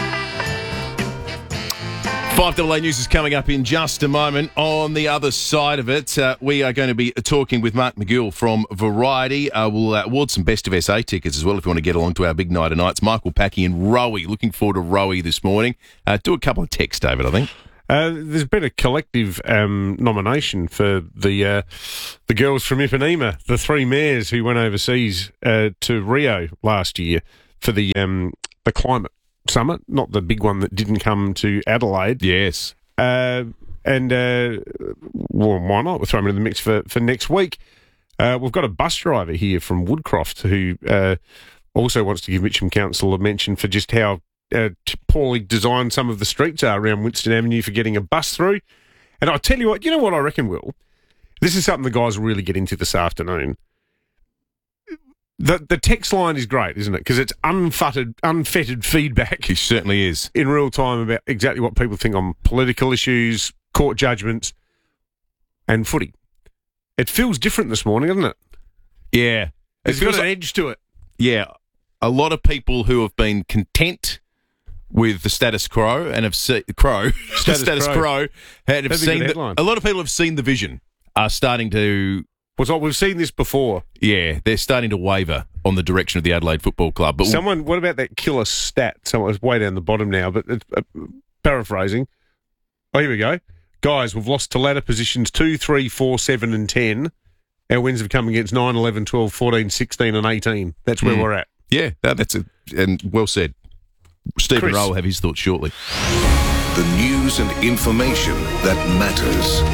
five A A News is coming up in just a moment. On the other side of it, uh, we are going to be talking with Mark McGill from Variety. Uh, we'll uh, award some Best of S A tickets as well if you want to get along to our big night of nights. Michael Packy and Rowie. Looking forward to Rowie this morning. Uh, do a couple of texts, David, I think. Uh, there's been a collective um, nomination for the uh, the girls from Ipanema, the three mayors who went overseas uh, to Rio last year for the um, the climate summit, not the big one that didn't come to Adelaide. Yes. Uh, and, uh, well, why not? We'll throw them in the mix for, for next week. Uh, we've got a bus driver here from Woodcroft who uh, also wants to give Mitcham Council a mention for just how uh, poorly designed some of the streets are around Winston Avenue for getting a bus through. And I'll tell you what, you know what I reckon, Will? This is something the guys will really get into this afternoon. The the text line is great, isn't it? Because it's unfettered, unfettered feedback. It certainly is. In real time about exactly what people think on political issues, court judgments, and footy. It feels different this morning, doesn't it? Yeah. It's got an edge to it. Yeah. A lot of people who have been content with the status quo and have seen crow Status status quo. quo and have That'd be a seen good the, headline. a lot of people have seen the vision are starting to. Was like we've seen this before. Yeah, they're starting to waver on the direction of the Adelaide Football Club. But Someone, what about that killer stat? Someone was way down the bottom now, but it's, uh, paraphrasing. Oh, here we go. Guys, we've lost to ladder positions two, three, four, seven, and ten. Our wins have come against nine, eleven, twelve, fourteen, sixteen, and eighteen. That's where Mm. we're at. Yeah, that, that's a and well said. Stephen Chris. Rowe will have his thoughts shortly. The news and information that matters.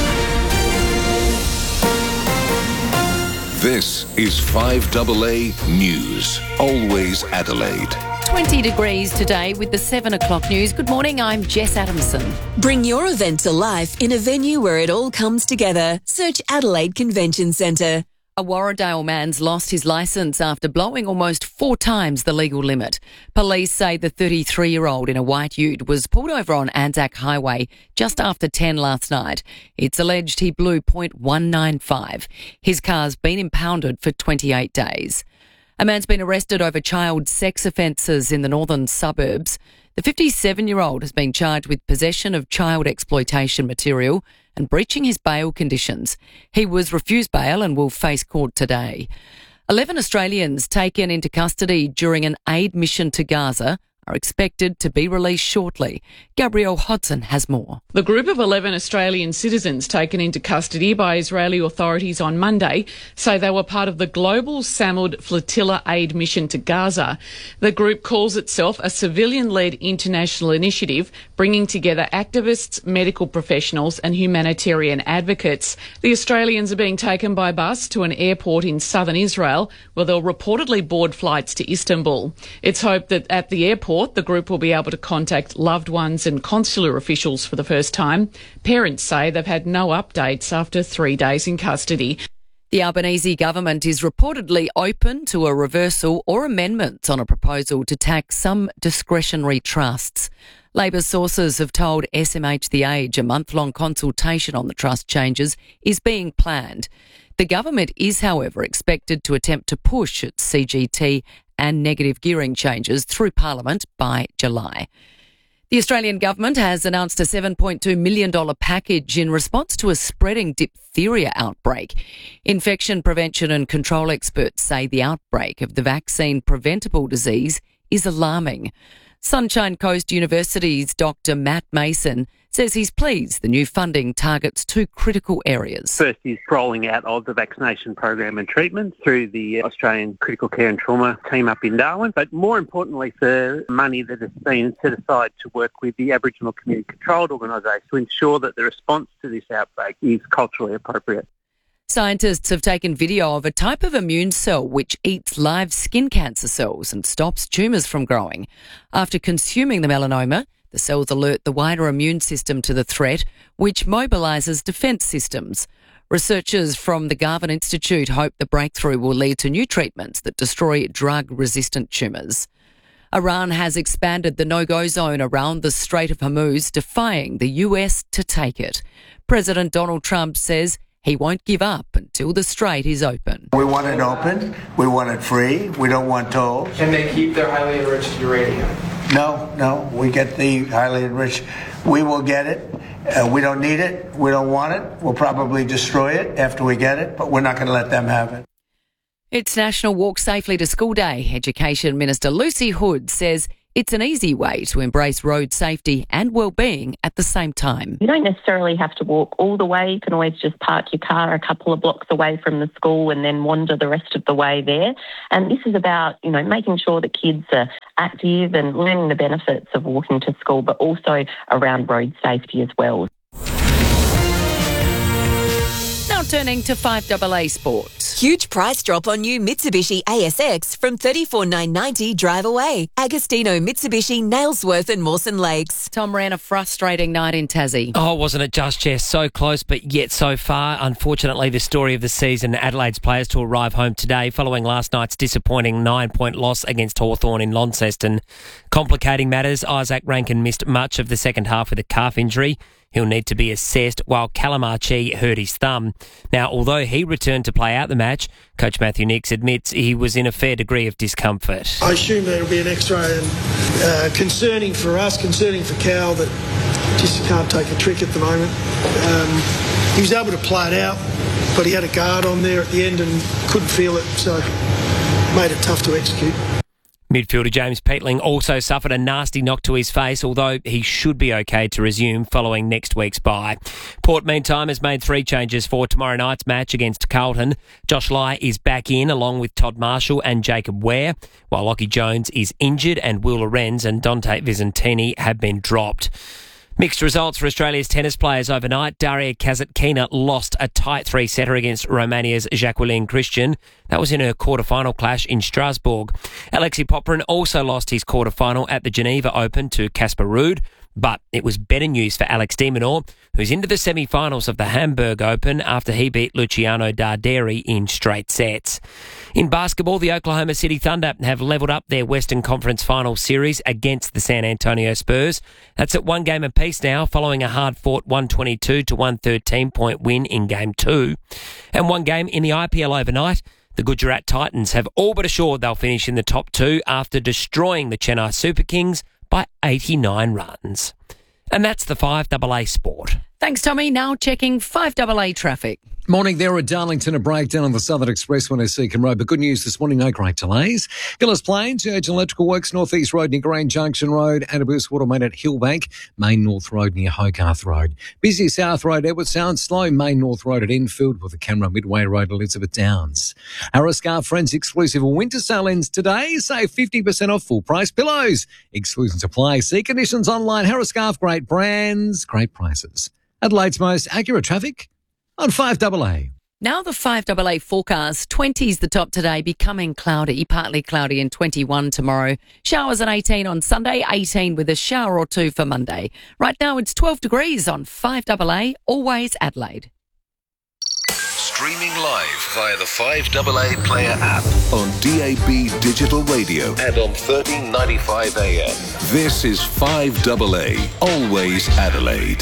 This is five A A News. Always Adelaide. twenty degrees today with the seven o'clock news. Good morning, I'm Jess Adamson. Bring your event to life in a venue where it all comes together. Search Adelaide Convention Centre. A Warradale man's lost his licence after blowing almost four times the legal limit. Police say the thirty-three-year-old in a white ute was pulled over on Anzac Highway just after ten last night. It's alleged he blew point one nine five. His car's been impounded for twenty-eight days. A man's been arrested over child sex offences in the northern suburbs. The fifty-seven-year-old has been charged with possession of child exploitation material and breaching his bail conditions. He was refused bail and will face court today. Eleven Australians taken into custody during an aid mission to Gaza are expected to be released shortly. Gabrielle Hodson has more. The group of eleven Australian citizens taken into custody by Israeli authorities on Monday say they were part of the global Samud Flotilla aid mission to Gaza. The group calls itself a civilian-led international initiative bringing together activists, medical professionals and humanitarian advocates. The Australians are being taken by bus to an airport in southern Israel where they'll reportedly board flights to Istanbul. It's hoped that at the airport the group will be able to contact loved ones and consular officials for the first time. Parents say they've had no updates after three days in custody. The Albanese government is reportedly open to a reversal or amendment on a proposal to tax some discretionary trusts. Labor sources have told S M H The Age a month-long consultation on the trust changes is being planned. The government is, however, expected to attempt to push its C G T and negative gearing changes through Parliament by July. The Australian government has announced a seven point two million dollars package in response to a spreading diphtheria outbreak. Infection prevention and control experts say the outbreak of the vaccine-preventable disease is alarming. Sunshine Coast University's Doctor Matt Mason says he's pleased the new funding targets two critical areas. First is rolling out of the vaccination program and treatment through the Australian Critical Care and Trauma team up in Darwin, but more importantly for money that has been set aside to work with the Aboriginal Community Controlled Organisation to ensure that the response to this outbreak is culturally appropriate. Scientists have taken video of a type of immune cell which eats live skin cancer cells and stops tumours from growing. After consuming the melanoma, The cells alert the wider immune system to the threat, which mobilises defence systems. Researchers from the Garvan Institute hope the breakthrough will lead to new treatments that destroy drug-resistant tumours. Iran has expanded the no-go zone around the Strait of Hormuz, defying the U S to take it. President Donald Trump says he won't give up until the strait is open. We want it open. We want it free. We don't want tolls. Can they keep their highly enriched uranium? No, no. We get the highly enriched. We will get it. Uh, we don't need it. We don't want it. We'll probably destroy it after we get it, but we're not going to let them have it. It's National Walk Safely to School Day. Education Minister Lucy Hood says it's an easy way to embrace road safety and well-being at the same time. You don't necessarily have to walk all the way. You can always just park your car a couple of blocks away from the school and then wander the rest of the way there. And this is about, you know, making sure that kids are active and learning the benefits of walking to school, but also around road safety as well. Now turning to five double A Sport. Huge price drop on new Mitsubishi A S X from thirty-four thousand nine hundred ninety dollars drive away. Agostino Mitsubishi, Nailsworth and Mawson Lakes. Tom ran a frustrating night in Tassie. Oh, wasn't it just, Jess? So close, but yet so far. Unfortunately, the story of the season, Adelaide's players to arrive home today following last night's disappointing nine-point loss against Hawthorn in Launceston. Complicating matters, Isaac Rankin missed much of the second half with a calf injury. He'll need to be assessed, while Callum Archie hurt his thumb. Now, although he returned to play out the match, Coach Matthew Nix admits he was in a fair degree of discomfort. I assume that'll be an X-ray, and uh, concerning for us, concerning for Cal, that just can't take a trick at the moment. Um, he was able to play it out, but he had a guard on there at the end and couldn't feel it, so made it tough to execute. Midfielder James Peatling also suffered a nasty knock to his face, although he should be okay to resume following next week's bye. Port, meantime, has made three changes for tomorrow night's match against Carlton. Josh Lai is back in, along with Todd Marshall and Jacob Ware, while Lockie Jones is injured and Will Lorenz and Dante Visentini have been dropped. Mixed results for Australia's tennis players overnight. Daria Kasatkina lost a tight three-setter against Romania's Jacqueline Christian. That was in her quarter-final clash in Strasbourg. Alexei Popyrin also lost his quarter-final at the Geneva Open to Casper Ruud. But it was better news for Alex de Minaur, who's into the semi-finals of the Hamburg Open after he beat Luciano Darderi in straight sets. In basketball, the Oklahoma City Thunder have levelled up their Western Conference Final Series against the San Antonio Spurs. That's at one game apiece now, following a hard-fought one twenty-two to one thirteen point win in Game two. And one game in the I P L overnight. The Gujarat Titans have all but assured they'll finish in the top two after destroying the Chennai Super Kings by eighty-nine runs. And that's the five double A Sport. Thanks, Tommy. Now checking five double A traffic. Morning there at Darlington, a breakdown on the Southern Expressway near Seacombe Road. But good news this morning, no great delays. Gillis Plains, Urgent Electrical Works, North East Road near Green Junction Road, Anabus Water Main at Hillbank, Main North Road near Hogarth Road. Busy South Road, Edward Sound, slow Main North Road at Enfield with the camera Midway Road, Elizabeth Downs. Harriscar Friends exclusive winter sale ends today. Save fifty percent off full price pillows. Exclusions apply. See conditions online. Harriscar, great brands, great prices. Adelaide's most accurate traffic on five double A. Now the five double A forecast. twenty's the top today, becoming cloudy, partly cloudy and twenty-one tomorrow. Showers at eighteen on Sunday, eighteen with a shower or two for Monday. Right now it's twelve degrees on five double A, always Adelaide. Streaming live via the five double A Player app on D A B Digital Radio and on thirteen ninety-five A M. This is five double A, always Adelaide.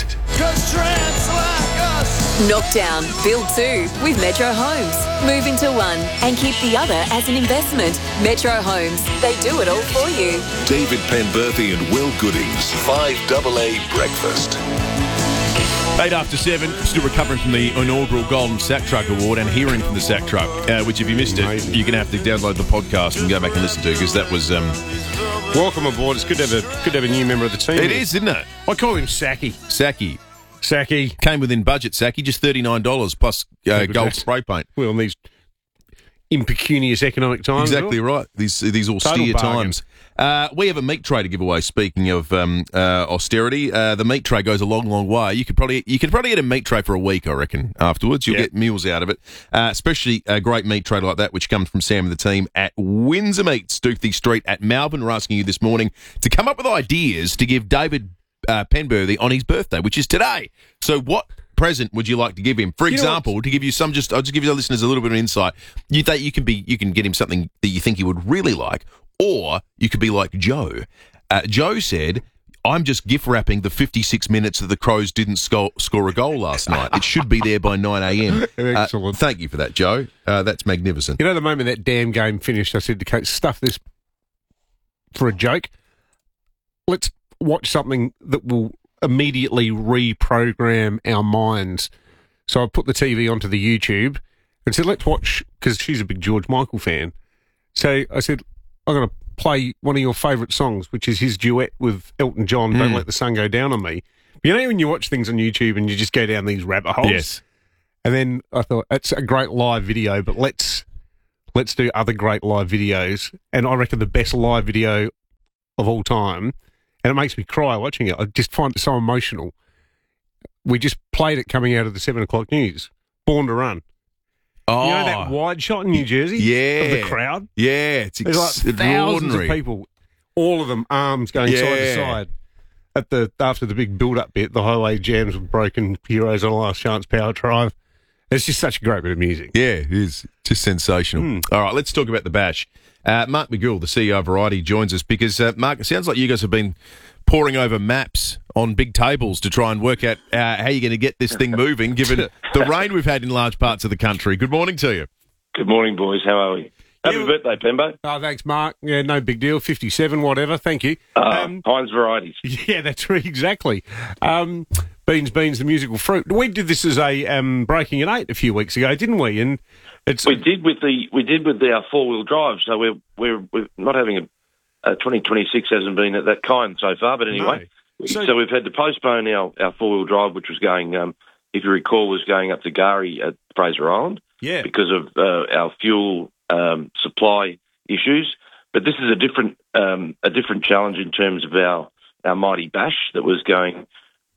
Knockdown, build two with Metro Homes. Move into one and keep the other as an investment. Metro Homes, they do it all for you. David Penberthy and Will Goodings, five double A Breakfast. Eight after seven, still recovering from the inaugural Golden Sack Truck Award and hearing from the Sack Truck, uh, which if you missed it, you're going to have to download the podcast and go back and listen to, because that was... Um, Welcome aboard. It's good to have a good to have a new member of the team. It is, isn't it? I call him Sacky. Sacky. Sacky. Came within budget, Sacky, just thirty-nine dollars plus uh, gold that? spray paint. Well, in these impecunious economic times. Exactly right. These these austere times. Uh, we have a meat tray to give away. Speaking of um, uh, austerity, uh, the meat tray goes a long, long way. You could probably you could probably get a meat tray for a week, I reckon. Afterwards, you'll yep. get meals out of it. Uh, especially a great meat tray like that, which comes from Sam and the team at Windsor Meats, Stokely Street at Malvern. We're asking you this morning to come up with ideas to give David uh, Penberthy on his birthday, which is today. So what present would you like to give him? For You know example, to give you some, just I'll just give you the listeners a little bit of insight. You think you can be, you can get him something that you think he would really like, or you could be like Joe. Uh, Joe said, I'm just gift wrapping the fifty-six minutes that the Crows didn't score, score a goal last night. It should be there by nine a.m. Excellent. Uh, thank you for that, Joe. Uh, that's magnificent. You know, the moment that damn game finished, I said to Kate, stuff this for a joke. Let's watch something that will immediately reprogram our minds. So I put the T V onto the YouTube and said, let's watch, because she's a big George Michael fan. So I said, I'm going to play one of your favourite songs, which is his duet with Elton John, Don't Mm. Let the Sun Go Down on Me. But you know when you watch things on YouTube and you just go down these rabbit holes? Yes. And then I thought, it's a great live video, but let's let's do other great live videos. And I reckon the best live video of all time, and it makes me cry watching it. I just find it so emotional. We just played it coming out of the seven o'clock news. Born to Run. Oh, You know that wide shot in New Jersey? Yeah. Of the crowd? Yeah, it's There's like thousands of extraordinary. people, all of them arms going side to Yeah. side. At the after the big build-up bit, the highway jams were broken, Heroes on Last Chance, Power Drive. It's just such a great bit of music. Yeah, it is. Just sensational. Hmm. All right, let's talk about the Bash. Uh, Mark McGill, the C E O of Variety, joins us because, uh, Mark, it sounds like you guys have been poring over maps on big tables to try and work out uh, how you're going to get this thing moving, given the rain we've had in large parts of the country. Good morning to you. Good morning, boys. How are we? Happy Yeah. birthday, Pembo. Oh, thanks, Mark. Yeah, no big deal. fifty-seven, whatever. Thank you. Uh, Heinz Varieties. Yeah, that's right, exactly. Um, Beans, Beans, the musical fruit. We did this as a um, Breaking at Eight a few weeks ago, didn't we? And it's We did with the we did with our four wheel drive. So we're we're we're not having a, a twenty twenty-six hasn't been of that kind so far. But anyway, So- so, we've had to postpone our, our four wheel drive, which was going, um, if you recall, was going up to Gari at Fraser Island. Yeah. Because of uh, our fuel um, supply issues. But this is a different um, a different challenge in terms of our our mighty bash that was going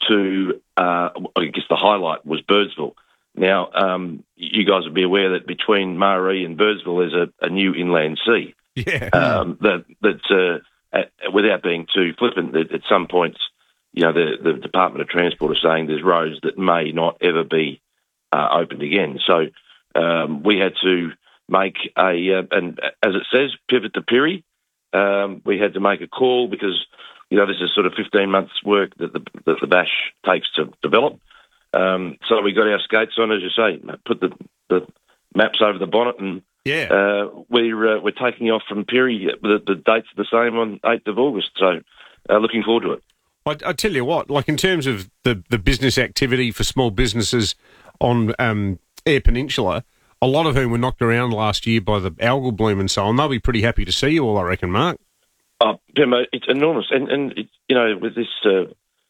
to. Uh, I guess the highlight was Birdsville. Now, um, you guys will be aware that between Maree and Birdsville there's a, a new inland sea. Yeah. Um, that that uh, at, without being too flippant, that at some points, you know, the, the Department of Transport are saying there's roads that may not ever be uh, opened again. So um, we had to make a, uh, and as it says, pivot to Piri. Um, we had to make a call because, you know, this is sort of fifteen months' work that the, that the Bash takes to develop. Um, so we got our skates on, as you say, put the, the maps over the bonnet, and yeah. uh, we're uh, we're taking off from Piri. The, the date's the same on eighth of August, so uh, looking forward to it. I, I tell you what, like in terms of the, the business activity for small businesses on um, Eyre Peninsula, a lot of whom were knocked around last year by the algal bloom and so on, they'll be pretty happy to see you all, I reckon, Mark. Oh, Pemo, it's enormous, and and it, you know, with this, uh,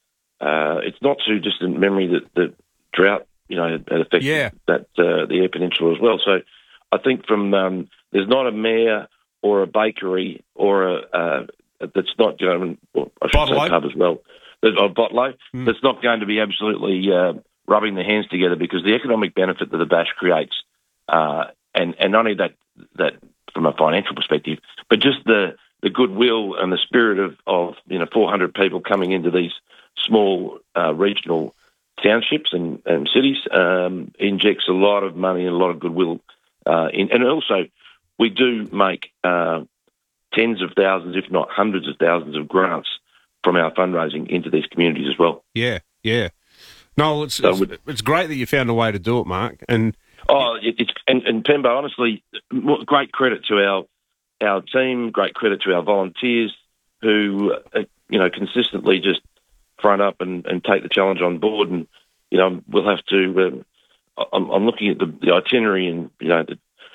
uh, it's not too distant memory that the drought, you know, had affected Yeah. that uh, the Eyre Peninsula as well. So, I think from um, there's not a mayor or a bakery or a uh, that's not, you know, well, I should Bottle-o. say pub as well, there's a bottle that's not going to be absolutely uh, rubbing their hands together, because the economic benefit that the Bash creates, uh, and and not only that that from a financial perspective, but just the the goodwill and the spirit of, of you know four hundred people coming into these small uh, regional townships and, and cities um, injects a lot of money and a lot of goodwill uh, in. And also, we do make uh, tens of thousands, if not hundreds of thousands of grants from our fundraising into these communities as well. Yeah, yeah. No, it's, So it's, with- it's great that you found a way to do it, Mark. And Oh, it, it's and, and Pembo, honestly, m- great credit to our our team, great credit to our volunteers who, uh, you know, consistently just front up and, and take the challenge on board. And, you know, we'll have to, um, I'm, I'm looking at the, the itinerary, and, you know, the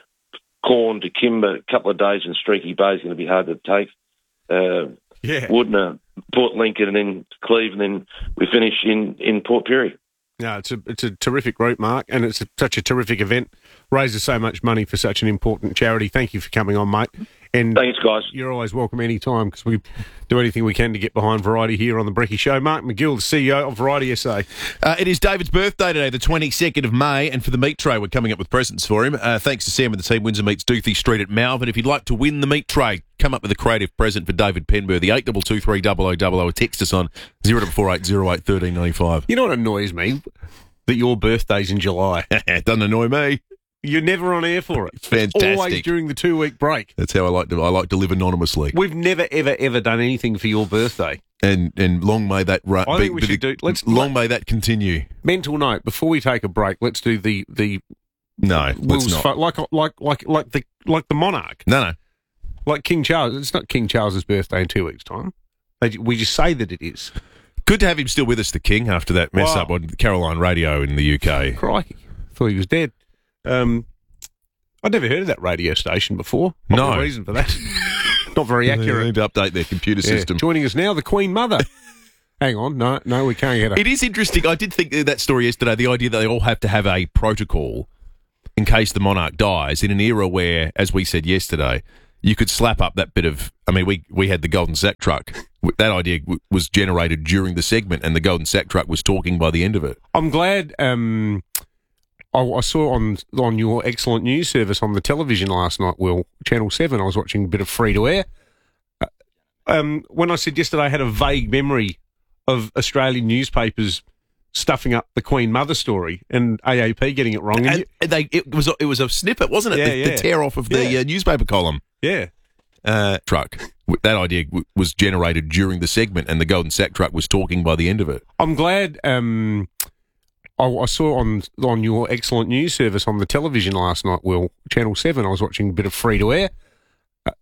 Corn to Kimber, a couple of days in Streaky Bay is going to be hard to take. Uh, yeah. Woodner, Port Lincoln, and then Cleve, and then we finish in, in Port Pirie. No, it's a it's a terrific route, Mark, and it's a, such a terrific event. Raises so much money for such an important charity. Thank you for coming on, mate. And thanks, guys. You're always welcome anytime because we do anything we can to get behind Variety here on the Brecky Show. Mark McGill, the C E O of Variety S A. Uh, it is David's birthday today, the twenty-second of May, and for the meat tray, we're coming up with presents for him. Uh, thanks to Sam and the team, Windsor Meats Doothie Street at Malvern. If you'd like to win the meat tray, come up with a creative present for David Penber, the eight two two three double oh double oh, or text us on zero four eight zero eight one three nine five. You know what annoys me? That your birthday's in July. It doesn't annoy me. You're never on air for it. It's fantastic. It's always during the two-week break. That's how I like to. I like to live anonymously. We've never, ever, ever done anything for your birthday. And and long may that ru- I be, think we be should the, do. Let's long may that continue. Mental note: before we take a break, let's do the the. No, let's Will's not. Fo- like like like like the like the monarch. No, no. Like King Charles. It's not King Charles's birthday in two weeks' time. They, we just say that it is. Good to have him still with us, the King, after that mess Wow. up on Caroline Radio in the U K. Crikey, thought he was dead. Um. I'd never heard of that radio station before. What No. the reason for that? Not very accurate. They need to update their computer Yeah. system. Joining us now, the Queen Mother. Hang on, no, no, we can't get her. It is interesting. I did think of that story yesterday, the idea that they all have to have a protocol in case the monarch dies in an era where, as we said yesterday, you could slap up that bit of... I mean, we, we had the Golden Sack truck. That idea w- was generated during the segment, and the Golden Sack truck was talking by the end of it. I'm glad... Um, I, I saw on on your excellent news service on the television last night, Will, Channel seven, I was watching a bit of free-to-air. Uh, um, when I said yesterday I had a vague memory of Australian newspapers stuffing up the Queen Mother story and A A P getting it wrong. And, And you, they, it was a, it was a snippet, wasn't it? Yeah, the, yeah. the tear off of the Yeah. uh, newspaper column. yeah. Uh, truck. That idea w- was generated during the segment, and the Golden Sack truck was talking by the end of it. I'm glad... Um, I, I saw on on your excellent news service on the television last night, Will, Channel seven, I was watching a bit of free-to-air.